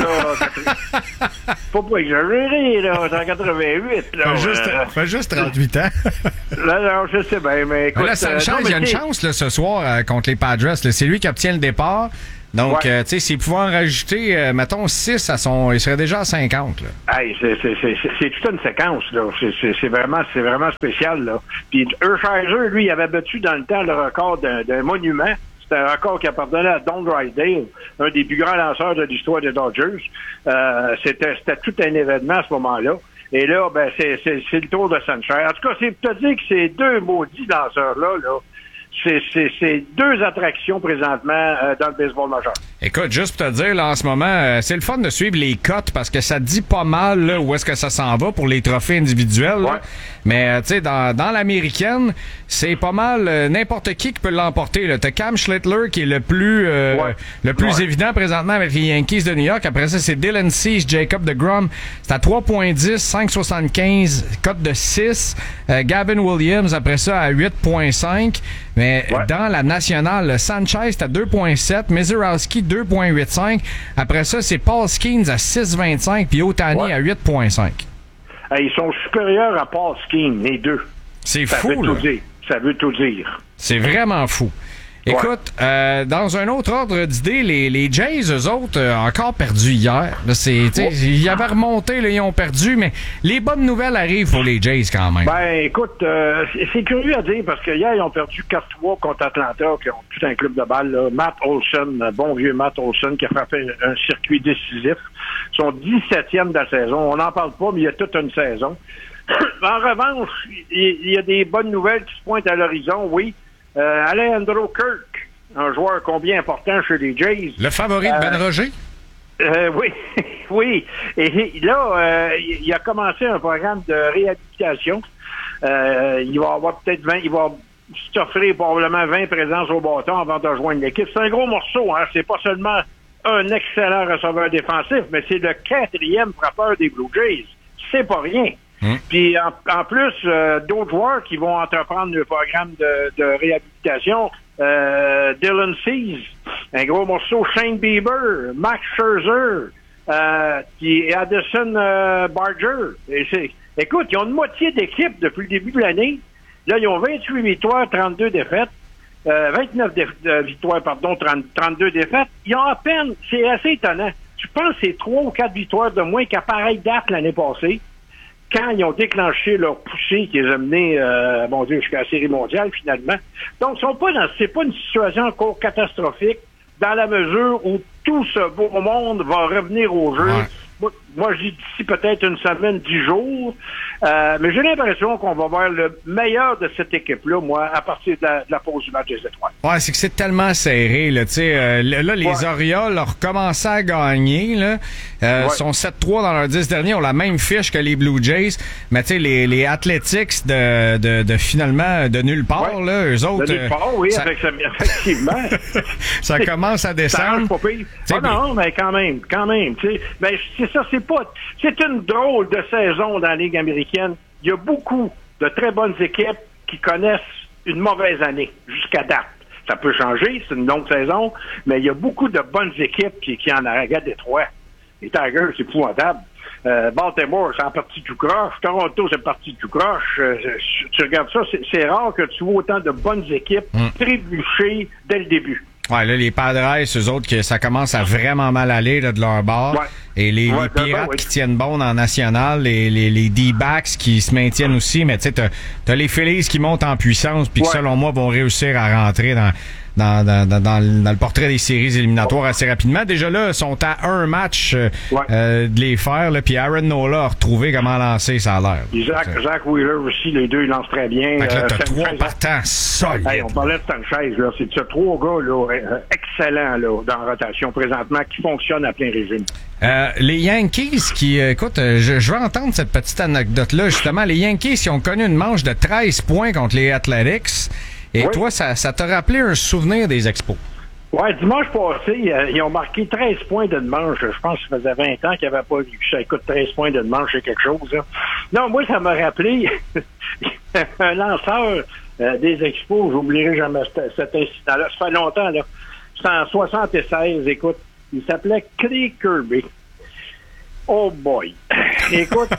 là. Faut pas exagérer, là. C'est en quatre-vingt-huit, là. Fait juste, euh... fait juste trente-huit ans. Là, non, je sais bien, mais écoute... Là, Sanchez, il y a une chance, là, ce soir, euh, contre les Padres. Là. C'est lui qui obtient le départ. Donc, ouais. euh, tu sais, s'il pouvait en rajouter, euh, mettons, six à son... Il serait déjà à cinquante, là. Hey, c'est, c'est, c'est, c'est, c'est toute une séquence, là. C'est, c'est, c'est, vraiment, c'est vraiment spécial, là. Puis Hershiser, lui, il avait battu dans le temps le record d'un, d'un monument. c'était un record qui appartenait à Don Drysdale, un des plus grands lanceurs de l'histoire des Dodgers. Euh, c'était, c'était tout un événement à ce moment-là. Et là, ben, c'est, c'est, c'est le tour de Sanchez. En tout cas, c'est pour te dire que ces deux maudits lanceurs-là, là, c'est, c'est, c'est deux attractions présentement euh, dans le baseball majeur. Écoute, juste pour te dire, là, en ce moment, euh, c'est le fun de suivre les cotes parce que ça dit pas mal là, où est-ce que ça s'en va pour les trophées individuels. Là. Ouais. Mais, euh, tu sais, dans, dans l'américaine, c'est pas mal euh, n'importe qui qui peut l'emporter. Là. T'as Cam Schlittler qui est le plus euh, ouais. le plus ouais. évident présentement avec les Yankees de New York. Après ça, c'est Dylan Cease, Jacob deGrom. C'est à trois virgule dix, cinq virgule soixante-quinze, cote de six. Euh, Gavin Williams, après ça, à huit virgule cinq. Mais ouais. dans la nationale, Sanchez, c'est à deux virgule sept. Mizurowski, deux virgule quatre-vingt-cinq. Après ça, c'est Paul Skeens à six virgule vingt-cinq. Puis Ohtani ouais. à huit virgule cinq. Hey, ils sont supérieurs à Paul Skeens, les deux. C'est ça fou, veut là. tout dire. Ça veut tout dire. C'est vraiment fou. Écoute, ouais. euh, dans un autre ordre d'idée, les, les Jays, eux autres, euh, encore perdus hier. Là, c'est, oh. Ils avaient remonté, là, ils ont perdu, mais les bonnes nouvelles arrivent pour les Jays quand même. Ben, écoute, euh, c'est, c'est curieux à dire parce que hier, ils ont perdu quatre trois contre Atlanta, qui ont tout un club de balle. Là. Matt Olson, bon vieux Matt Olson, qui a frappé un circuit décisif. Ils sont dix-septième de la saison. On n'en parle pas, mais il y a toute une saison. En revanche, il y a des bonnes nouvelles qui se pointent à l'horizon, oui. Euh, Alejandro Kirk, un joueur combien important chez les Jays. Le favori de Ben euh, Roger? Euh, oui, oui. Et là, euh, il a commencé un programme de réhabilitation. Euh, il va avoir peut-être vingt, il va s'offrir probablement vingt présences au bâton avant de rejoindre l'équipe. C'est un gros morceau, hein. C'est pas seulement un excellent receveur défensif, mais c'est le quatrième frappeur des Blue Jays. C'est pas rien. Hum. Puis en, en plus, euh, d'autres joueurs qui vont entreprendre le programme de, de réhabilitation, euh, Dylan Cease, un gros morceau, Shane Bieber, Max Scherzer, euh, puis Addison euh, Barger. Et c'est, écoute, ils ont une moitié d'équipe depuis le début de l'année. Là, ils ont vingt-huit victoires, trente-deux défaites. Euh, vingt-neuf dé- euh, victoires, pardon, trente, trente-deux défaites. Ils ont à peine, c'est assez étonnant. Je pense que c'est trois ou quatre victoires de moins qu'à pareille date l'année passée, quand ils ont déclenché leur poussée qui les a menés, euh, bon Dieu, jusqu'à la Série mondiale, finalement. Donc, ils sont pas dans, c'est pas une situation encore catastrophique, dans la mesure où tout ce beau monde va revenir au jeu. Ouais. Moi, moi, je dis d'ici peut-être une semaine, dix jours. Euh, mais j'ai l'impression qu'on va voir le meilleur de cette équipe-là, moi, à partir de la, de la pause du match des étoiles. Ouais, c'est que c'est tellement serré, là. Tu sais, euh, là, les ouais. Orioles ont recommencé à gagner, là. Euh, ouais. sont sept trois dans leurs dix derniers, ont la même fiche que les Blue Jays. Mais tu sais, les, les Athletics de, de, de finalement de nulle part, ouais. là, eux autres. De nulle part, oui, ça... effectivement. ça commence à descendre. Ça pas pire. Ah non, mais quand même, quand même, tu sais. Ben, c'est ça, c'est pas, c'est une drôle de saison dans la Ligue américaine. Il y a beaucoup de très bonnes équipes qui connaissent une mauvaise année jusqu'à date. Ça peut changer, c'est une longue saison, mais il y a beaucoup de bonnes équipes qui, qui en arrêtent Détroit. Les Tigers, c'est épouvantable. Euh, Baltimore, c'est en partie tout croche. Toronto, c'est partie tout croche. Euh, tu regardes ça, c'est, c'est rare que tu vois autant de bonnes équipes mm. trébucher dès le début. Ouais, là, les Padres, eux autres, que ça commence à vraiment mal aller là, de leur bord. Ouais. Et les, ouais, les Pirates bon, oui. qui tiennent bon en national, les, les, les D-backs qui se maintiennent aussi, mais tu sais, t'as, t'as les Phillies qui montent en puissance puis qui, ouais. selon moi, vont réussir à rentrer dans... Dans, dans, dans, dans, le, dans le portrait des séries éliminatoires assez rapidement. Déjà là, ils sont à un match euh, ouais. euh, de les faire. Puis Aaron Nola a retrouvé comment lancer, ça a l'air. Zach, Zach Wheeler aussi, les deux, ils lancent très bien. Fait que là, t'as euh, trois partants solides. Hey, on parlait de Sanchez, là. C'est ça, trois gars là, euh, excellents là, dans la rotation présentement qui fonctionnent à plein régime. Euh, les Yankees qui, euh, écoute, euh, je, je veux entendre cette petite anecdote-là, justement. Les Yankees qui ont connu une manche de treize points contre les Athletics. Et oui. toi, ça, ça t'a rappelé un souvenir des Expos? Ouais, dimanche passé, euh, ils ont marqué treize points de manche. Je pense que ça faisait vingt ans qu'ils n'avaient pas vu ça. Écoute, treize points de manche, c'est quelque chose. Là. Non, moi, ça m'a rappelé un lanceur euh, des Expos. J'oublierai jamais cet, cet incident-là. Ça fait longtemps, là. C'est en soixante-seize, écoute. Il s'appelait Clay Kirby. Oh boy! Écoute...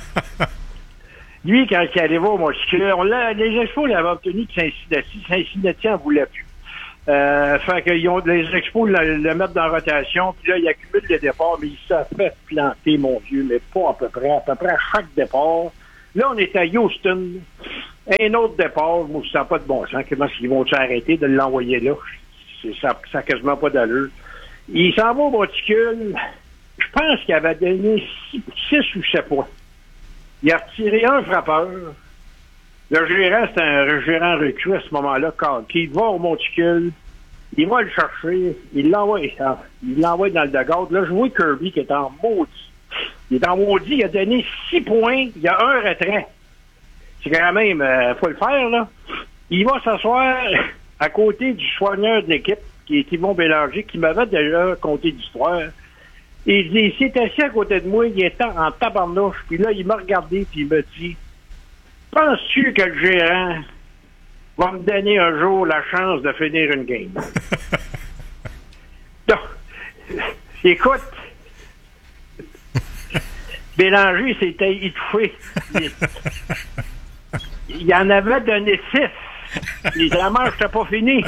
Lui, quand il arrivait au Moscou, on l'a, les Expos l'avaient obtenu de Cincinnati. Cincinnati en voulait plus. Euh, fait qu'ils ont, les Expos le, le mettent dans la rotation, puis là, il accumule les départs, mais il se fait planter, mon Dieu, mais pas à peu près, à peu près à chaque départ. Là, on est à Houston. Un autre départ, moi, ça n'a pas de bon sens. Comment ils vont s'arrêter de l'envoyer là? c'est, ça n'a quasiment pas d'allure. Il s'en va au monticule. Je pense qu'il avait donné six ou sept points. Il a retiré un frappeur. Le gérant, c'est un gérant recru à ce moment-là, quand il va au monticule, il va le chercher, il l'envoie, il l'envoie dans le dugout. Là, je vois Kirby qui est en maudit. Il est en maudit, il a donné six points, il y a un retrait. C'est quand même, euh, faut le faire, là. Il va s'asseoir à côté du soigneur de l'équipe, qui est Yvon Bélanger, qui m'avait déjà conté l'histoire. Et il dit, il s'est assis à côté de moi, il était en tabarnouche, puis là, il m'a regardé, puis il m'a dit, penses-tu que le gérant va me donner un jour la chance de finir une game? Donc, écoute, Bélanger s'était étouffé. Il, il en avait donné six. Les manche n'était pas fini.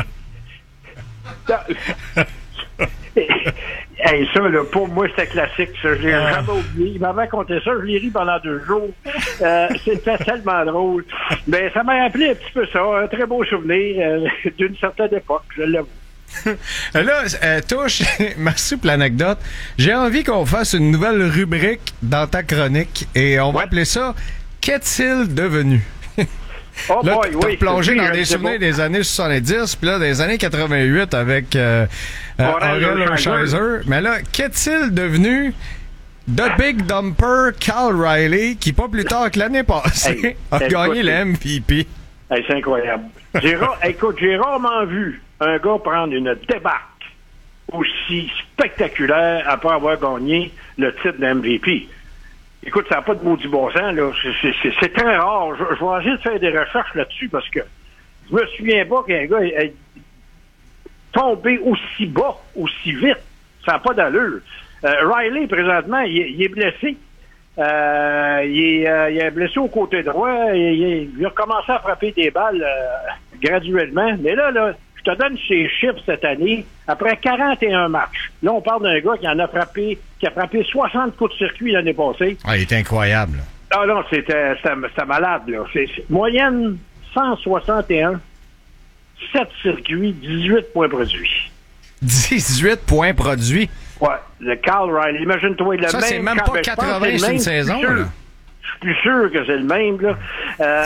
Hey, ça, là, pour moi, c'était classique. Ça. Je l'ai Ah. jamais oublié. Il m'avait raconté ça. Je l'ai ri pendant deux jours. Euh, c'était tellement drôle. Mais ça m'a rappelé un petit peu ça. Un très beau souvenir euh, d'une certaine époque, je l'avoue. Là, euh, Touche, merci pour l'anecdote. J'ai envie qu'on fasse une nouvelle rubrique dans ta chronique et on va appeler ça « Qu'est-il devenu? » Oh Là, boy, t'as oui, plongé c'est dans lui, des hein, c'est souvenirs beau. des années soixante-dix, puis là, des années quatre-vingt-huit avec euh, euh, Aurel Aurel Hershiser. Hershiser. Mais là, qu'est-il devenu de Big Dumper Cal Riley, qui pas plus tard que l'année passée Hey, a hey, gagné écoute, le M V P? Hey, c'est incroyable. J'ai ra- écoute, j'ai rarement vu un gars prendre une débarque aussi spectaculaire après avoir gagné le titre de M V P. Écoute, ça n'a pas de maudit bon sens, là. C'est, c'est, c'est, c'est très rare. Je, je vais essayer de faire des recherches là-dessus parce que je me souviens pas qu'un gars ait ait tombé aussi bas, aussi vite. Ça n'a pas d'allure. Euh, Riley, présentement, il, est- il est blessé. Euh, il, est, euh, il est blessé au côté droit. Il, il, il a recommencé à frapper des balles euh, graduellement. Mais là, là, je te donne ses chiffres cette année. Après quarante et un matchs, là, on parle d'un gars qui en a frappé, qui a frappé soixante coups de circuit l'année passée. Ah, il est incroyable. Ah non, c'était, c'était, c'était malade, là. C'est, c'est- moyenne cent soixante et un, sept circuits, dix-huit points produits. dix-huit points produits. Ouais, le Cal Riley. Imagine-toi, le Ça, même. c'est même Cal- pas ben, je pense quatre-vingts que c'est le sur une même, saison, je suis sûr. là. Je suis plus sûr que c'est le même, là. Euh,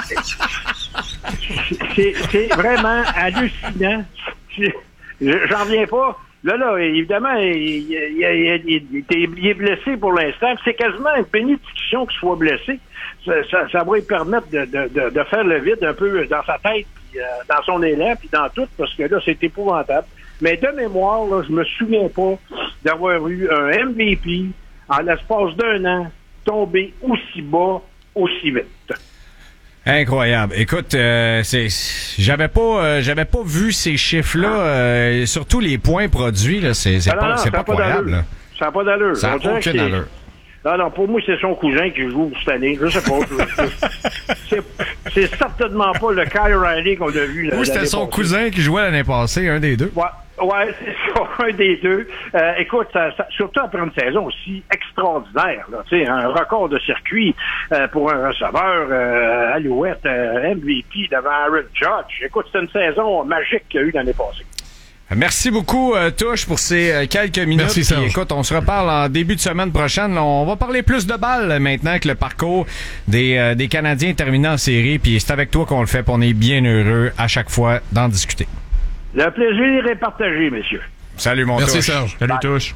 c'est, c'est vraiment hallucinant. C'est- J'en reviens pas. Là, là, évidemment, il, il, il- il- il- il est blessé pour l'instant. C'est quasiment une bénédiction qu'il soit blessé. Ça, ça, ça va lui permettre de, de, de, de faire le vide un peu dans sa tête, puis, euh, dans son élan, puis dans tout, parce que là, c'est épouvantable. Mais de mémoire, là, je me souviens pas d'avoir eu un M V P en l'espace d'un an tombé aussi bas, aussi vite. Incroyable. Écoute, euh, c'est, j'avais pas, euh, j'avais pas vu ces chiffres-là, euh, surtout les points produits. Là, c'est, c'est Ah non, pas, non, c'est ça pas a pas croyable. d'allure. Là. Ça n'a pas d'allure. Ça n'a On dirait que aucune c'est- allure. Non, non, pour moi, c'est son cousin qui joue cette année. Je sais pas. c'est, c'est certainement pas le Kyle Riley qu'on a vu. la- Oui, c'était l'année son passée. cousin qui jouait l'année passée, un des deux. Ouais, ouais, c'est ça, un des deux. Euh, écoute, ça, ça- surtout après une saison aussi extraordinaire, là, tu sais, un record de circuit euh, pour un receveur, euh, Alouette, euh, M V P devant Aaron Judge. Écoute, c'est une saison magique qu'il y a eu l'année passée. Merci beaucoup, euh, Touche, pour ces euh, quelques minutes. Merci, Serge. Puis, écoute, on se reparle en début de semaine prochaine. On va parler plus de balles euh, maintenant que le parcours des, euh, des Canadiens terminé en série. Puis c'est avec toi qu'on le fait. Puis on est bien heureux à chaque fois d'en discuter. Le plaisir est partagé, messieurs. Salut, mon Merci, Touche. Serge. Salut, Touche.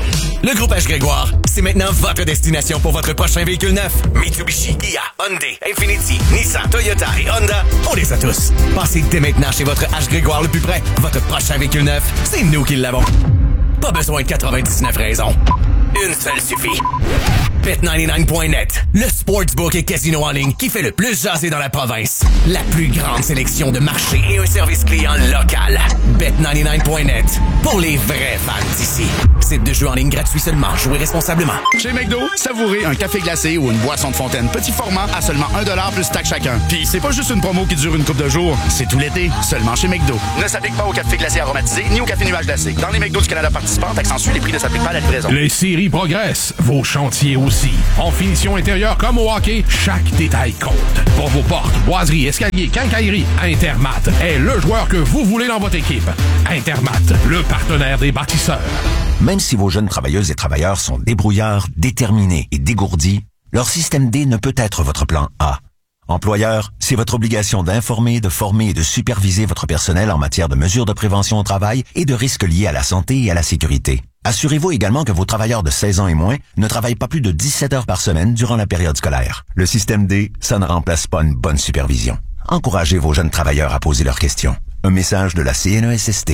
Le Groupe H. Grégoire, c'est maintenant votre destination pour votre prochain véhicule neuf. Mitsubishi, Kia, Hyundai, Infiniti, Nissan, Toyota et Honda, on les a tous. Passez dès maintenant chez votre H. Grégoire le plus près. Votre prochain véhicule neuf, c'est nous qui l'avons. Pas besoin de quatre-vingt-dix-neuf raisons. Une seule suffit. Bet quatre-vingt-dix-neuf point net, le sportsbook et casino en ligne qui fait le plus jaser dans la province. La plus grande sélection de marchés et un service client local. Bet quatre-vingt-dix-neuf point net, pour les vrais fans d'ici. Site de jeu en ligne gratuit seulement. Jouez responsablement. Chez McDo, savourez un café glacé ou une boisson de fontaine petit format à seulement un dollar plus taxe chacun. Puis c'est pas juste une promo qui dure une couple de jours, c'est tout l'été, seulement chez McDo. Ne s'applique pas au café glacé aromatisé ni au café nuage glacé. Dans les McDo du Canada participants, taxe en suit, les prix ne s'appliquent pas à la livraison. Les séries quincaillerie progresse, vos chantiers aussi. En finition intérieure comme au hockey, chaque détail compte. Pour vos portes, boiseries, escaliers, quincaillerie, Intermat est le joueur que vous voulez dans votre équipe. Intermat, le partenaire des bâtisseurs. Même si vos jeunes travailleuses et travailleurs sont débrouillards, déterminés et dégourdis, leur système D ne peut être votre plan A. Employeur, c'est votre obligation d'informer, de former et de superviser votre personnel en matière de mesures de prévention au travail et de risques liés à la santé et à la sécurité. Assurez-vous également que vos travailleurs de seize ans et moins ne travaillent pas plus de dix-sept heures par semaine durant la période scolaire. Le système D, ça ne remplace pas une bonne supervision. Encouragez vos jeunes travailleurs à poser leurs questions. Un message de la C N E S S T.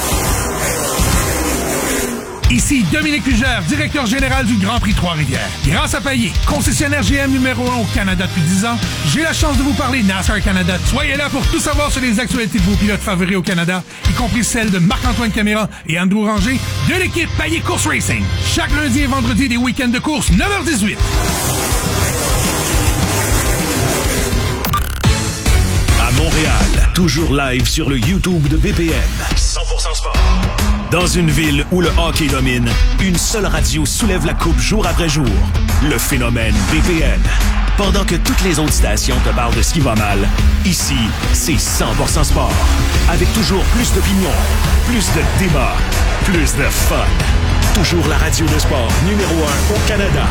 Ici Dominique Fugère, directeur général du Grand Prix Trois-Rivières. Grâce à Payet, concessionnaire G M numéro un au Canada depuis dix ans, j'ai la chance de vous parler NASCAR Canada. Soyez là pour tout savoir sur les actualités de vos pilotes favoris au Canada, y compris celles de Marc-Antoine Caméra et Andrew Ranger de l'équipe Payet Course Racing. Chaque lundi et vendredi des week-ends de course, neuf heures dix-huit. À Montréal, toujours live sur le YouTube de B P M. cent pour cent sport. Dans une ville où le hockey domine, une seule radio soulève la coupe jour après jour. Le phénomène B P M. Pendant que toutes les autres stations te parlent de ce qui va mal, ici, c'est cent pour cent sport. Avec toujours plus d'opinions, plus de débats, plus de fun. Toujours la radio de sport numéro un au Canada.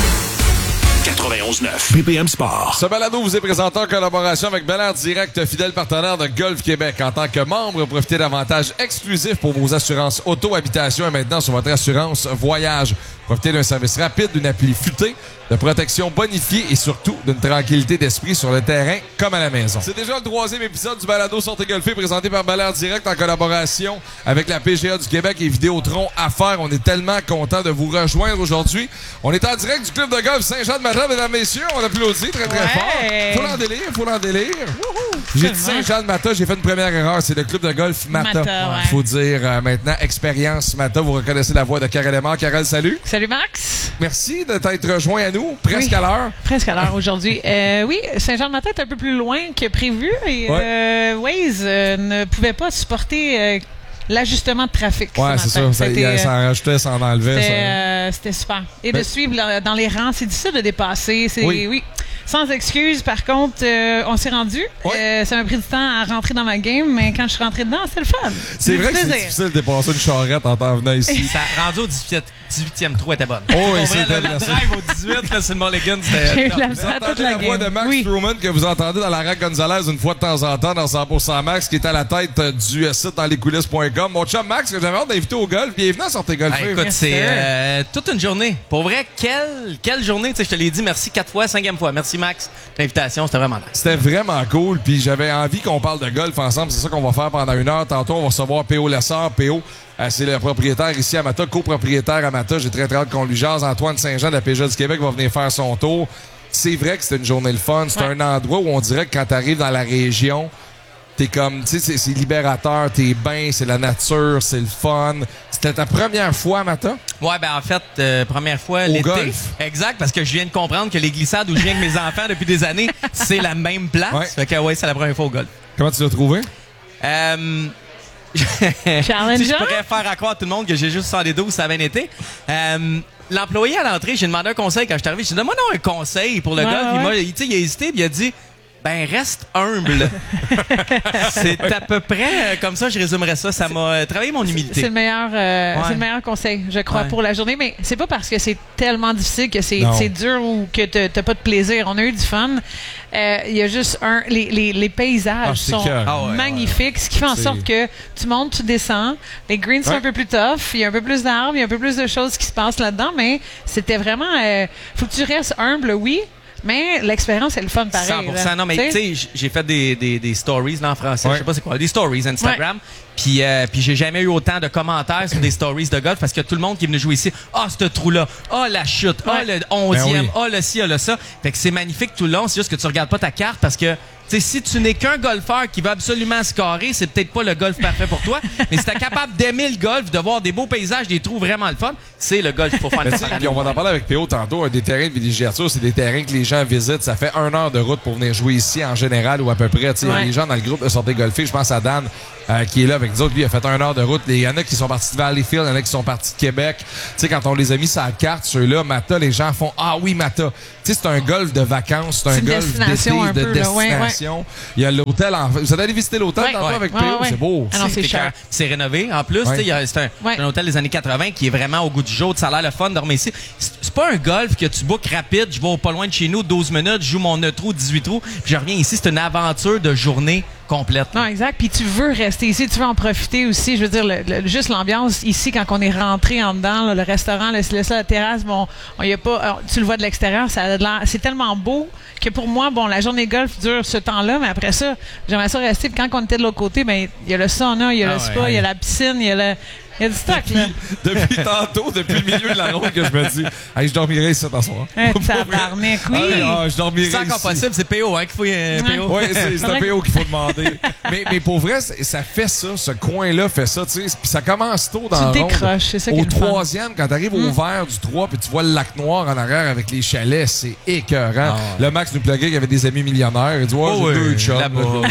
quatre-vingt-onze neuf B P M Sport. Ce balado vous est présenté en collaboration avec Bel Air Direct, fidèle partenaire de Golf Québec. En tant que membre, profitez d'avantages exclusifs pour vos assurances auto, habitation et maintenant sur votre assurance voyage. Profitez d'un service rapide, d'une appli futée, de protection bonifiée et surtout d'une tranquillité d'esprit sur le terrain comme à la maison. C'est déjà le troisième épisode du balado Sortez golfer présenté par Bel Air Direct en collaboration avec la P G A du Québec et Vidéotron Affaires. On est tellement content de vous rejoindre aujourd'hui. On est en direct du club de golf Saint-Jean-de-Matin, mesdames, messieurs. On applaudit très très ouais. fort. Faut l'en délire, faut l'en délire. J'ai dit Saint-Jean-de-Mata, j'ai fait une première erreur. C'est le club de golf Mata. Mata ouais. Faut dire euh, maintenant expérience Mata. Vous reconnaissez la voix de Karel Lemar. Karel, salut. Salut Max. Merci de t'être rejoint à nous, presque oui. à l'heure. Presque à l'heure aujourd'hui. Euh, oui, Saint-Jean-de-Matin est un peu plus loin que prévu et ouais. euh, Waze euh, ne pouvait pas supporter euh, l'ajustement de trafic. Ouais, c'est ça. Ça, C'était, ça en rajoutait, ça en enlevait. C'était, ça. Euh, c'était super. Et ben, de suivre là, dans les rangs, c'est difficile de dépasser. C'est, oui. oui. Sans excuse, par contre, euh, on s'est rendu. Ouais. Euh, ça m'a pris du temps à rentrer dans ma game, mais quand je suis rentré dedans, c'était le fun. C'est vrai que c'est difficile de dépasser une charrette en t'en venant ici. Ça rendu au dix-huitième trou était bonne. Oh, oui, c'est vrai, le, le drive au dix-huit, là, c'est le Mulligan. J'ai eu la, vous entendez la, la voix de Max oui. Truman que vous entendez dans la Rack Gonzalez une fois de temps en temps dans cent pour cent Max, qui est à la tête du site dans les coulisses point com. Mon chum Max, que j'avais hâte d'inviter au golf. Bienvenue à Sortez golfer. Ah, écoute, c'est euh, toute une journée. Pour vrai, quelle, quelle journée. Tu sais, je te l'ai dit, merci quatre fois, cinquième fois. Merci Max. C'était vraiment nice. C'était vraiment cool. Puis j'avais envie qu'on parle de golf ensemble. C'est ça qu'on va faire pendant une heure. Tantôt, on va recevoir P O Lessard. P O, euh, c'est le propriétaire ici à Mata, copropriétaire à Mata. J'ai très très hâte qu'on lui jase. Antoine Saint-Jean de la P G A du Québec va venir faire son tour. C'est vrai que c'était une journée le fun. C'est ouais. un endroit où on dirait que quand tu arrives dans la région, t'es comme, tu sais, c'est, c'est libérateur, t'es bien, c'est la nature, c'est le fun. C'était ta première fois à Mata? Ouais, ben en fait, euh, première fois au l'été. Golf. Exact, parce que je viens de comprendre que les glissades où je viens avec mes enfants depuis des années, c'est la même place. Ouais. Fait que ouais, c'est la première fois au golf. Comment tu l'as trouvé? Euh... si je pourrais faire à croire à tout le monde que j'ai juste soixante-douze, ça a bien été. Euh... L'employé à l'entrée, j'ai demandé un conseil quand je suis arrivé. J'ai dit, donne-moi non un conseil pour le ouais, golf. Ouais. Il m'a, il, il a hésité, puis il a dit, ben, reste humble. C'est à peu près euh, comme ça, je résumerais ça. Ça m'a euh, travaillé mon humilité. C'est le meilleur, euh, ouais. c'est le meilleur conseil, je crois, ouais. pour la journée. Mais c'est pas parce que c'est tellement difficile que c'est, c'est dur ou que t'as, t'as pas de plaisir. On a eu du fun. Il euh, y a juste un. Les, les, les paysages ah, sont ah, ouais, magnifiques, ouais. ce qui fait en c'est... sorte que tu montes, tu descends. Les greens sont ouais. un peu plus tough. Il y a un peu plus d'arbres, il y a un peu plus de choses qui se passent là-dedans. Mais c'était vraiment. Euh, faut que tu restes humble, oui. Mais l'expérience, c'est le fun pareil. cent pour cent. Là. Non, mais tu sais, j'ai fait des, des, des stories là, en français. Ouais. Je sais pas c'est quoi. Des stories Instagram. Ouais. Puis, euh, puis j'ai jamais eu autant de commentaires sur des stories de golf parce que tout le monde qui est venu jouer ici, ah, oh, ce trou-là, ah, oh, la chute, ah, ouais. oh, le onzième, ah, ben oui. oh, le ci, ah, le ça. Fait que c'est magnifique tout le long. C'est juste que tu regardes pas ta carte parce que t'sais, si tu n'es qu'un golfeur qui va absolument scorer, c'est peut-être pas le golf parfait pour toi. Mais si t'es capable d'aimer le golf, de voir des beaux paysages, des trous vraiment le fun, c'est le golf qu'il faut faire une fois par année. On va en parler avec P O tantôt. Un des terrains de villégiature, c'est des terrains que les gens visitent. Ça fait une heure de route pour venir jouer ici en général ou à peu près. Ouais. Les gens dans le groupe de Sortez Golfer, je pense à Dan euh, qui est là avec nous autres. Lui, il a fait une heure de route. Il y en a qui sont partis de Valleyfield, il y en a qui sont partis de Québec. T'sais, quand on les a mis sur la carte, ceux-là, Mata, les gens font Ah oui, Mata. T'sais, c'est un golf de vacances, c'est un golf d'été, de peu, destination. Ouais, ouais. Il y a l'hôtel en... Vous êtes allé visiter l'hôtel ouais, tantôt ouais, avec ouais, P O? Ouais. C'est beau. Ah non, c'est cher. C'est rénové. En plus, ouais. c'est un, ouais. un hôtel des années quatre-vingt qui est vraiment au goût du jour. Ça a l'air le fun de dormir ici. C'est pas un golf que tu bookes rapide. Je vais pas loin de chez nous, douze minutes, je joue mon neuf trous, dix-huit trous, puis je reviens ici. C'est une aventure de journée complète. Non, exact. Puis tu veux rester ici, tu veux en profiter aussi. Je veux dire, le, le, juste l'ambiance ici, quand on est rentré en dedans, là, le restaurant, le, le, la terrasse, bon, on y a pas, alors, tu le vois de l'extérieur, ça a de l'air, c'est tellement beau que pour moi, bon, la journée golf dure ce temps-là, mais après ça, j'aimerais ça rester. Puis quand on était de l'autre côté, ben, il y a le sauna, il y a ah le spa, il ouais. y a la piscine, il y a le, il y a du stock, depuis, là. Depuis tantôt, depuis le milieu de la ronde, que je me dis, hey, je dormirai ici ce soir. Un tabarnak, oui. Ah, ah, je dormirai c'est encore ici. possible, c'est P O, hein, qu'il faut, euh, P O. Oui, c'est, c'est un P O qu'il faut demander. mais, mais pour vrai, ça fait ça, ce coin-là fait ça, tu sais. Puis ça commence tôt dans tu la ronde. décroches, c'est ça qui est Au le fun. troisième, quand t'arrives mm. au vert du trois, puis tu vois le lac noir en arrière avec les chalets, c'est écœurant. Ah. Le Max nous pluguait qu'il y avait des amis millionnaires. Il dit, ouais, oh, j'ai oui, deux chums. Là-bas, là,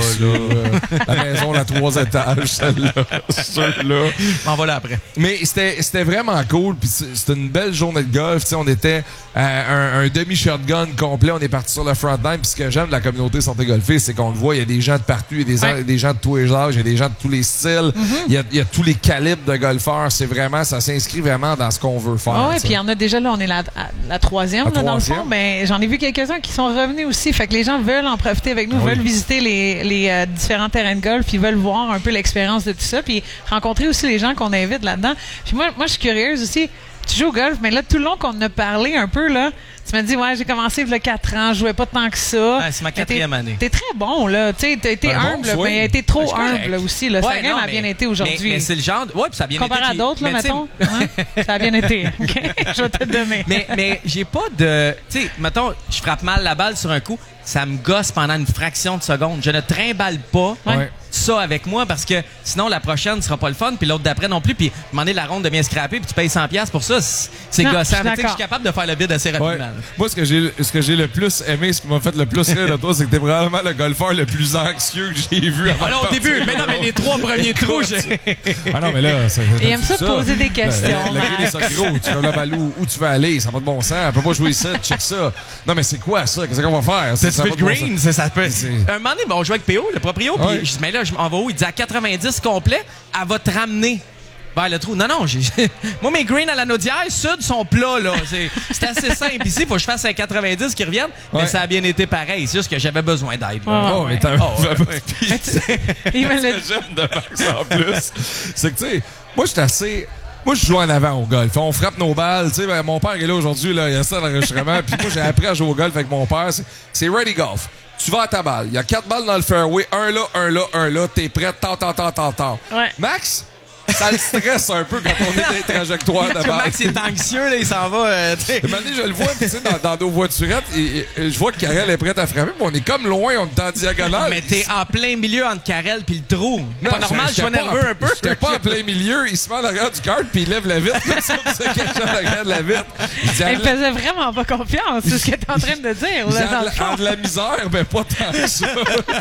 là, la maison, la trois étages, celle-là. Celle-là. On va là après. Mais c'était, c'était vraiment cool. Puis c'était une belle journée de golf. T'sais, on était euh, un, un demi-shotgun complet. On est parti sur le front line. Puis ce que j'aime de la communauté Sortez Golfer, c'est qu'on le voit. Il y a des gens de partout. Il y a des, ouais. des gens de tous les âges. Il y a des gens de tous les styles. Mm-hmm. Il, y a, il y a tous les calibres de golfeurs. C'est vraiment, ça s'inscrit vraiment dans ce qu'on veut faire. Ah ouais, puis il y en a déjà là. On est la, la troisième, la là, dans troisième. le fond. Mais j'en ai vu quelques-uns qui sont revenus aussi. Fait que les gens veulent en profiter avec nous, oui. veulent visiter les, les euh, différents terrains de golf. Puis veulent voir un peu l'expérience de tout ça. Puis rencontrer aussi les gens qu'on invite là-dedans. Puis moi, moi, je suis curieuse aussi. Tu joues au golf, mais là, tout le long qu'on a parlé un peu, là, tu m'as dit, ouais, j'ai commencé il y a quatre ans, je jouais pas tant que ça. Ouais, c'est ma quatrième t'es, année. T'es très bon, là. Tu sais, t'as été un humble, bon, mais t'es trop ouais, humble là, aussi. Là. Ouais, ça non, a bien été aujourd'hui. Mais, mais c'est le genre. Ouais, puis ça a bien Comparé été. Comparé à d'autres, là, mettons. Hein? Ça a bien été. Okay? Je vais te donner. Mais, mais j'ai pas de. Tu sais, mettons, je frappe mal la balle sur un coup. Ça me gosse pendant une fraction de seconde. Je ne trimballe pas ouais. ça avec moi parce que sinon la prochaine ne sera pas le fun puis l'autre d'après non plus puis demander la ronde de bien scraper puis tu payes cent dollars pour ça, c'est non, gossant. Je suis capable de faire le bid assez rapidement. Ouais. Moi, ce que j'ai ce que j'ai le plus aimé, ce qui m'a fait le plus rire de toi, c'est que t'es probablement le golfeur le plus anxieux que j'ai vu avant. Alors au début, mais non, mais les trois premiers trous, j'ai... Ah non, mais là, ça, il aime ça, ça poser des questions. Le gars des gros, tu veux la balle où, où tu veux aller, ça n'a pas de bon sens, elle peut pas jouer ça, check ça. Non, mais c'est quoi ça? Qu'est-ce qu'on va faire? C'est Speed Green, c'est ça peut. Un moment donné, bon, on jouait avec P O, le proprio, puis ouais. je dis, mais là, je m'en vais où? Il dit à quatre-vingt-dix complet, elle va te ramener vers le trou. Non, non, j'ai, moi, mes greens à la Naudière, sud, sont plats, là. C'est, c'est assez simple. Ici, il faut que je fasse un quatre-vingt-dix qui reviennent, ouais. mais ça a bien été pareil. C'est juste que j'avais besoin d'aide. Oh, oh, mais t'as oh, ouais, ouais. Ce que j'aime de Max en plus, c'est que, tu sais, moi, je suis assez... Moi, je joue en avant au golf. On frappe nos balles. Tu sais, ben, mon père est là aujourd'hui, là, il y a ça dans l'enregistrement. Puis moi, j'ai appris à jouer au golf avec mon père. C'est, c'est ready golf. Tu vas à ta balle. Il y a quatre balles dans le fairway. Un là, un là, un là. T'es prêt. Tant, tant, tant, tant, tant. Ouais. Max, ça le stresse un peu quand on est dans les trajectoires de balle. Max est anxieux, là, il s'en va. Euh, Maintenant, je le vois, tu sais, dans, dans nos voiturettes, et, et, je vois que Karel est prête à frapper, mais on est comme loin, on est en diagonale. Mais t'es en plein milieu entre Karel puis le trou. Non, pas normal, je suis nerveux un peu. J'étais pas en plein milieu, il se met en arrière du kart puis il lève la vitre. Comme ça, c'est quelque chose en arrière de la vitre. Il, il me faisait vraiment pas confiance, c'est ce que t'es en train de dire. Là, dans le fond. En de la misère, ben pas tant que ça.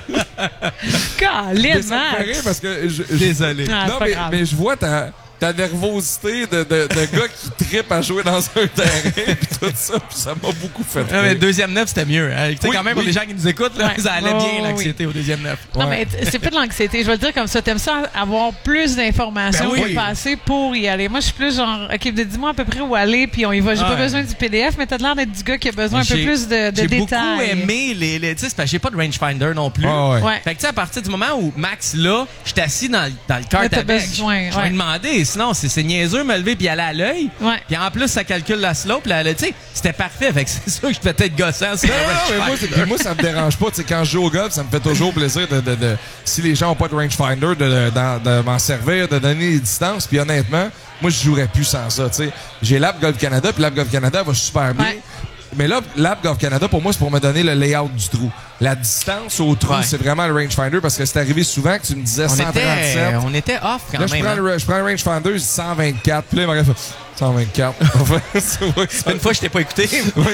Calme, Max. Parce que je, je, Désolé. Non, non mais, mais je vois ta... ta nervosité de, de, de gars qui trippe à jouer dans un terrain pis tout ça, pis ça m'a beaucoup fait rire. Non, mais deuxième neuf, c'était mieux. Hein. Tu sais, oui, quand même, oui. pour les gens qui nous écoutent, là, ouais. ça allait oh, bien, l'anxiété oui. au deuxième neuf. Non, ouais. mais c'est pas de l'anxiété. Je vais le dire comme ça. T'aimes ça avoir plus d'informations ben oui. pour passer pour y aller. Moi, je suis plus genre, OK, dis-moi à peu près où aller, puis on y va. J'ai ouais. pas besoin du P D F, mais t'as l'air d'être du gars qui a besoin j'ai, un peu plus de, de j'ai détails. J'ai beaucoup aimé les... les tu sais, c'est parce que j'ai pas de rangefinder non plus. Oh, ouais. Ouais. Fait que, tu sais, à partir du moment où Max, là, j'étais assis dans, dans le kart avec, besoin, je vais ouais. demander. Sinon, c'est, c'est niaiseux me lever puis aller à l'œil. Ouais. Puis en plus, ça calcule la slope. Là, tu sais, c'était parfait. Fait que c'est sûr que je peux peut-être gossant. Non, non, mais moi, c'est, moi, ça me dérange pas. T'sais, quand je joue au golf, ça me fait toujours plaisir de, de, de si les gens ont pas de rangefinder, de, de, de, de m'en servir, de donner les distances. Puis honnêtement, moi, je jouerais plus sans ça. T'sais. J'ai l'App Golf Canada, puis l'App Golf Canada va super bien. Ouais. mais là, l'app Golf Canada, pour moi, c'est pour me donner le layout du trou. La distance au trou, Ouais. c'est vraiment le rangefinder parce que c'est arrivé souvent que tu me disais On cent trente-sept. était, on était off quand Là, je même. prends, hein. le, je prends le rangefinder, je dis cent vingt-quatre. Puis là, il m'aurait fait cent vingt-quatre. Une fois, je t'ai pas écouté.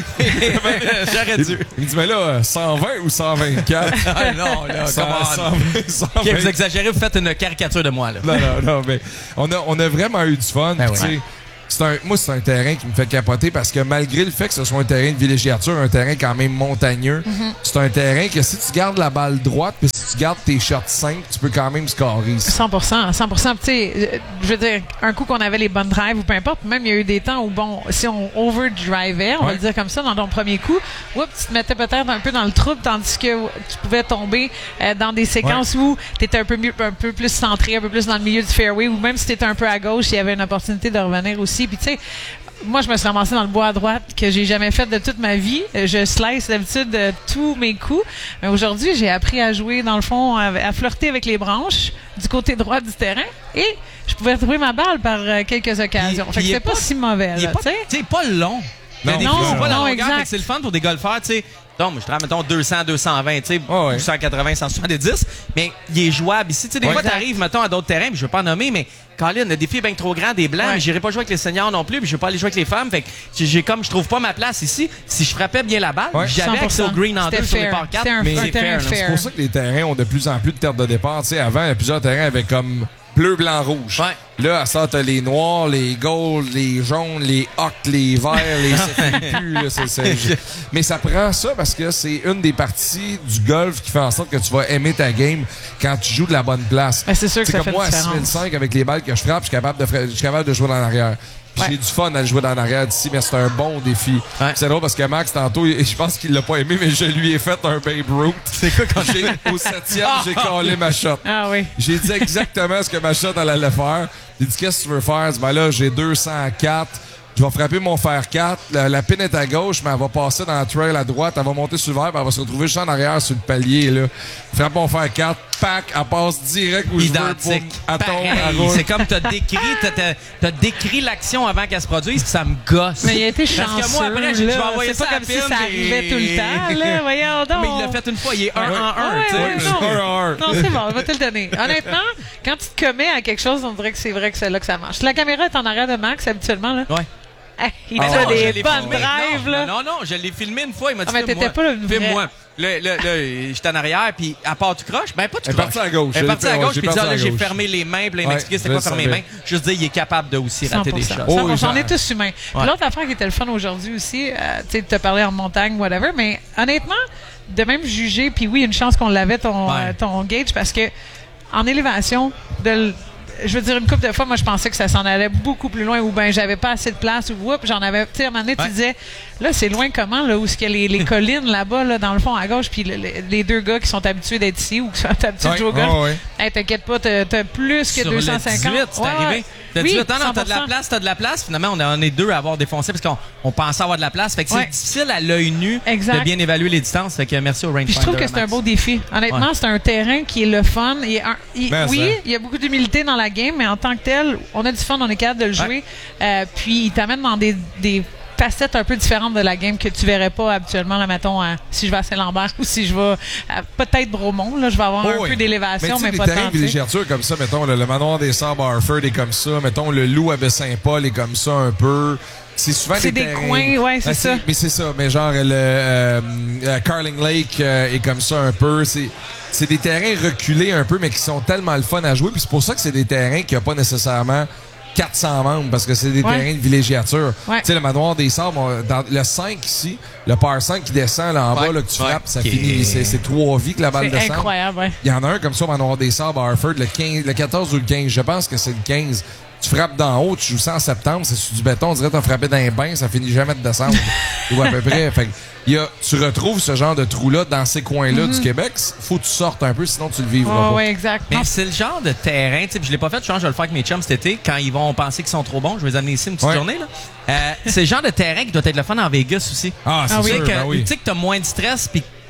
J'aurais dû. Il me dit, mais là, cent vingt ou cent vingt-quatre? Ah non, là, cent- come on. cent vingt, cent vingt. Ok, vous exagérez, vous faites une caricature de moi, là. Non, non, non, mais on a, on a vraiment eu du fun. Ben Puis, oui. tu sais, c'est un, moi, c'est un terrain qui me fait capoter parce que malgré le fait que ce soit un terrain de villégiature, un terrain quand même montagneux, Mhm. c'est un terrain que si tu gardes la balle droite puis si tu gardes tes shots simples, tu peux quand même scorer. cent pour cent, cent pour cent. Tu sais, euh, je veux dire, un coup qu'on avait les bonnes drives ou peu importe, même il y a eu des temps où, bon, si on overdrivait, on va Ouais. le dire comme ça, dans ton premier coup, oups, tu te mettais peut-être un peu dans le trouble, tandis que tu pouvais tomber euh, dans des séquences où tu étais un peu, mieux, un peu plus centré, un peu plus dans le milieu du fairway, ou même si tu étais un peu à gauche, il y avait une opportunité de revenir aussi. Puis tu sais, moi, je me suis ramassée dans le bois à droite que j'ai jamais fait de toute ma vie. Euh, Je slice d'habitude de tous mes coups. Mais aujourd'hui, j'ai appris à jouer, dans le fond, à, à flirter avec les branches du côté droit du terrain et je pouvais retrouver ma balle par euh, quelques occasions. Puis- fait que puis il est c'est pas, pas- si mauvais, Il est là, pas, tu sais. tu sais, pas long. Non, Le défi, non, c'est pas la non, longueur, exact. fait que c'est le fun pour des golfeurs, tu sais. Donc, je dirais, mettons, deux cents, deux cent vingt, tu sais, Oh, ouais. ou cent quatre-vingts, cent soixante-dix, mais il est jouable ici. Tu sais, des Ouais. fois, Exact. t'arrives, mettons, à d'autres terrains, puis je veux pas en nommer, mais Colin, le défi est bien trop grand, des blancs, Ouais. mais j'irai pas jouer avec les seniors non plus, puis je veux pas aller jouer avec les femmes, fait que j'ai- j'ai comme, je trouve pas ma place ici. Si je frappais bien la balle, Ouais. j'avais accès au green en C'était deux sur les fair. par quatre, C'était un- mais un c'est terrain fair, là. fair. C'est pour ça que les terrains ont de plus en plus de terres de départ. Tu sais, avant, il y a plusieurs terrains avec comme bleu, blanc, rouge. Ouais. Là, à ça, t'as les noirs, les golds, les jaunes, les ocres, les verts, les ça finit plus, là, c'est- c'est- Mais ça prend ça parce que c'est une des parties du golf qui fait en sorte que tu vas aimer ta game quand tu joues de la bonne place. Ben, c'est sûr que C'est ça comme fait moi, à différence. six mille cinq, avec les balles que je frappe, je suis capable de, fra- je suis capable de jouer dans l'arrière. Puis Ouais. j'ai du fun à le jouer dans l'arrière d'ici, mais c'est un bon défi. Ouais. C'est drôle parce que Max, tantôt, il- je pense qu'il l'a pas aimé, mais je lui ai fait un Babe Ruth. C'est quoi quand j'ai, au septième, j'ai collé ma shot. Ah oui. J'ai dit exactement ce que ma shot elle allait faire. J'ai dit, qu'est-ce que tu veux faire? Je dis, ben là, j'ai deux cent quatre. Je vais frapper mon fer quatre. La, la pin est à gauche, mais elle va passer dans la trail à droite. Elle va monter sur le verre, puis elle va se retrouver juste en arrière sur le palier, là. Frappe mon fer quatre. Pac, elle passe direct où je veux. Identique. Pour, elle tombe, Pareil. elle roule. C'est comme t'as décrit, t'as, t'as, t'as décrit l'action avant qu'elle se produise, puis ça me gosse. Mais il a été chanceux. Parce que moi, après, j'ai- je vais là. envoyer C'est ça pas à comme si Pim, ça puis- arrivait tout le temps, là. Voyons donc. Mais il l'a fait une fois, il est un Ouais. en un, Ouais, tu sais. ouais, Je non. suis un à un. Non, c'est bon, on va te le donner. Honnêtement, quand tu te commets à quelque chose, on dirait que c'est vrai que c'est là que ça marche. La caméra est en arrière de Max, habituellement, là. Ouais. Hey, il Mais fait non, je des l'ai bonnes filmé. drives, non, là. Non, non, je l'ai filmé une fois, il m'a dit Ah, mais filme-moi. t'étais pas le vrai. Filme-moi. Là, là, là, j'étais en arrière, puis à part tu croches, ben pas tu Elle est croches. partie à gauche. Elle est partie à Ouais, gauche, j'ai puis il dit, parti ah, à là, j'ai gauche. fermé les mains, puis là, il Ouais, m'expliquait c'était je quoi fermer les savais. mains. Juste dire, il est capable de aussi cent rater pour des cent. shots. Oh, cent pour cent. oui, On est tous humains. Puis Ouais. l'autre affaire qui était le fun aujourd'hui aussi, euh, tu sais, te parler en montagne, whatever, mais honnêtement, de même juger, puis oui, une chance qu'on l'avait ton, Ouais. euh, ton gauge, parce que en élévation, de l- je veux dire, une couple de fois, moi, je pensais que ça s'en allait beaucoup plus loin, ou ben j'avais pas assez de place, ou whoop, j'en avais, tu sais, à un moment donné, tu Ouais. disais, là, c'est loin comment, là, où est-ce qu'il y a les, les collines là-bas, là, dans le fond, à gauche, puis le- le- les deux gars qui sont habitués d'être ici, ou qui sont habitués de Ouais, jouer au golf, ouais, ouais. hey, t'inquiète pas, t'as t'as plus que Sur deux le cent cinquante. dix-huit, c'est Ouais, arrivé. ouais. Le Oui, dix-huit, non, non, t'as de la cent pour cent. place, t'as de la place. Finalement, on, a- on est deux à avoir défoncé parce qu'on on pensait avoir de la place. Fait que Ouais. c'est difficile à l'œil nu Exact. de bien évaluer les distances. Fait que merci au rangefinder. Puis je trouve que c'est un Max. beau défi. Honnêtement, Ouais. c'est un terrain qui est le fun. Il est un- il- Ben, oui, ça. il y a beaucoup d'humilité dans la game, mais en tant que tel, on a du fun, on est capable de le jouer. Euh, puis il t'amène dans des, des facettes un peu différentes de la game que tu verrais pas habituellement, là, mettons, à- si je vais à Saint-Lambert ou si je vais à peut-être Bromont, là, je vais avoir Oh, un oui. peu d'élévation, mais, tu sais, pas les terrains tant. de tu sais. villégiature comme ça, mettons, le, le manoir des Sables à Harford est comme ça, mettons, le Loup à Baie-Saint-Paul est comme ça un peu. C'est souvent C'est des, des terrains- coins, ouais, c'est Ben, ça. Mais c'est ça, mais genre le euh, euh, Carling Lake euh, est comme ça un peu. C'est c'est des terrains reculés un peu, mais qui sont tellement le fun à jouer. Puis c'est pour ça que c'est des terrains qui n'ont pas nécessairement quatre cents membres, parce que c'est des Ouais. terrains de villégiature. Ouais. Tu sais, le manoir des Sables, on- dans le cinq ici, le par cinq qui descend là en Ouais. bas, là, que tu Ouais. frappes, ça Qui finit. est- C'est c'est trois vies que la balle C'est descend. incroyable, ouais. Il y en a un comme ça au manoir des Sables à Harford, le, quinze, le quatorze ou le quinze. Je pense que c'est le quinze. Tu frappes d'en haut, tu joues ça en septembre, c'est sur du béton, on dirait que t'as frappé dans un bain, ça finit jamais de descendre. Ou à peu près. Fait que, il y a, tu retrouves ce genre de trou-là dans ces coins-là du Québec. Faut que tu sortes un peu, sinon tu le vivras Ouais, pas. ouais, exact. Mais Non, c'est le genre de terrain, tu sais, puis je l'ai pas fait, je pense que je vais le faire avec mes chums cet été, quand ils vont penser qu'ils sont trop bons, je vais les amener ici une petite Ouais. journée, là. Euh, c'est le genre de terrain qui doit être le fun en Vegas aussi. Ah, c'est Ah oui. Tu sais sûr, que, ben oui. tu sais que t'as moins de stress, puis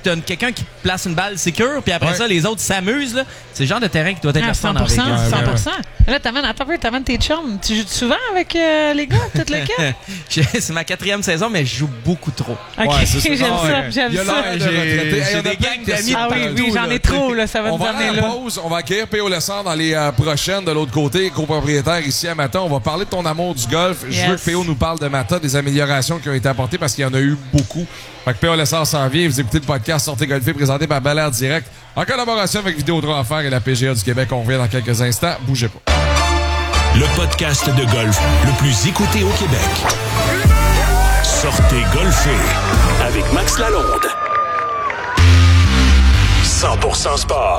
t'as quelqu'un qui place une balle sécure, puis après Ouais. ça, les autres s'amusent. Là. C'est le genre de terrain qui doit être Ah, le fun cent en pour cent, Vegas. cent pour cent. Là, t'amènes, attends un peu, t'amènes tes chums. Tu joues souvent avec euh, les gars, toute l'équipe? C'est ma quatrième saison, mais je joue beaucoup trop. OK, Ouais, c'est ça. j'aime Ah, ça, ouais. j'aime Il y a ça. l'air de retraité. Hey, j'ai on a des plein gangs de d'amis. Ah oui, partout, oui, j'en là. ai trop, là, ça va On nous va aller amener à la là. pause. On va accueillir P O Lessard dans les euh, prochaines de l'autre côté, copropriétaire ici à Mata. On va parler de ton amour du golf. Je Yes. veux que P O nous parle de Mata, des améliorations qui ont été apportées parce qu'il y en a eu beaucoup. Fait que P O Lessard s'en vient. Vous écoutez le podcast Sortez Golfer présenté par Bel Air Direct en collaboration avec Vidéotron Affaires et la P G A du Québec. On revient dans quelques instants. Bougez pas. Le podcast de golf le plus écouté au Québec. Sortez golfer avec Max Lalonde. cent pour cent sport.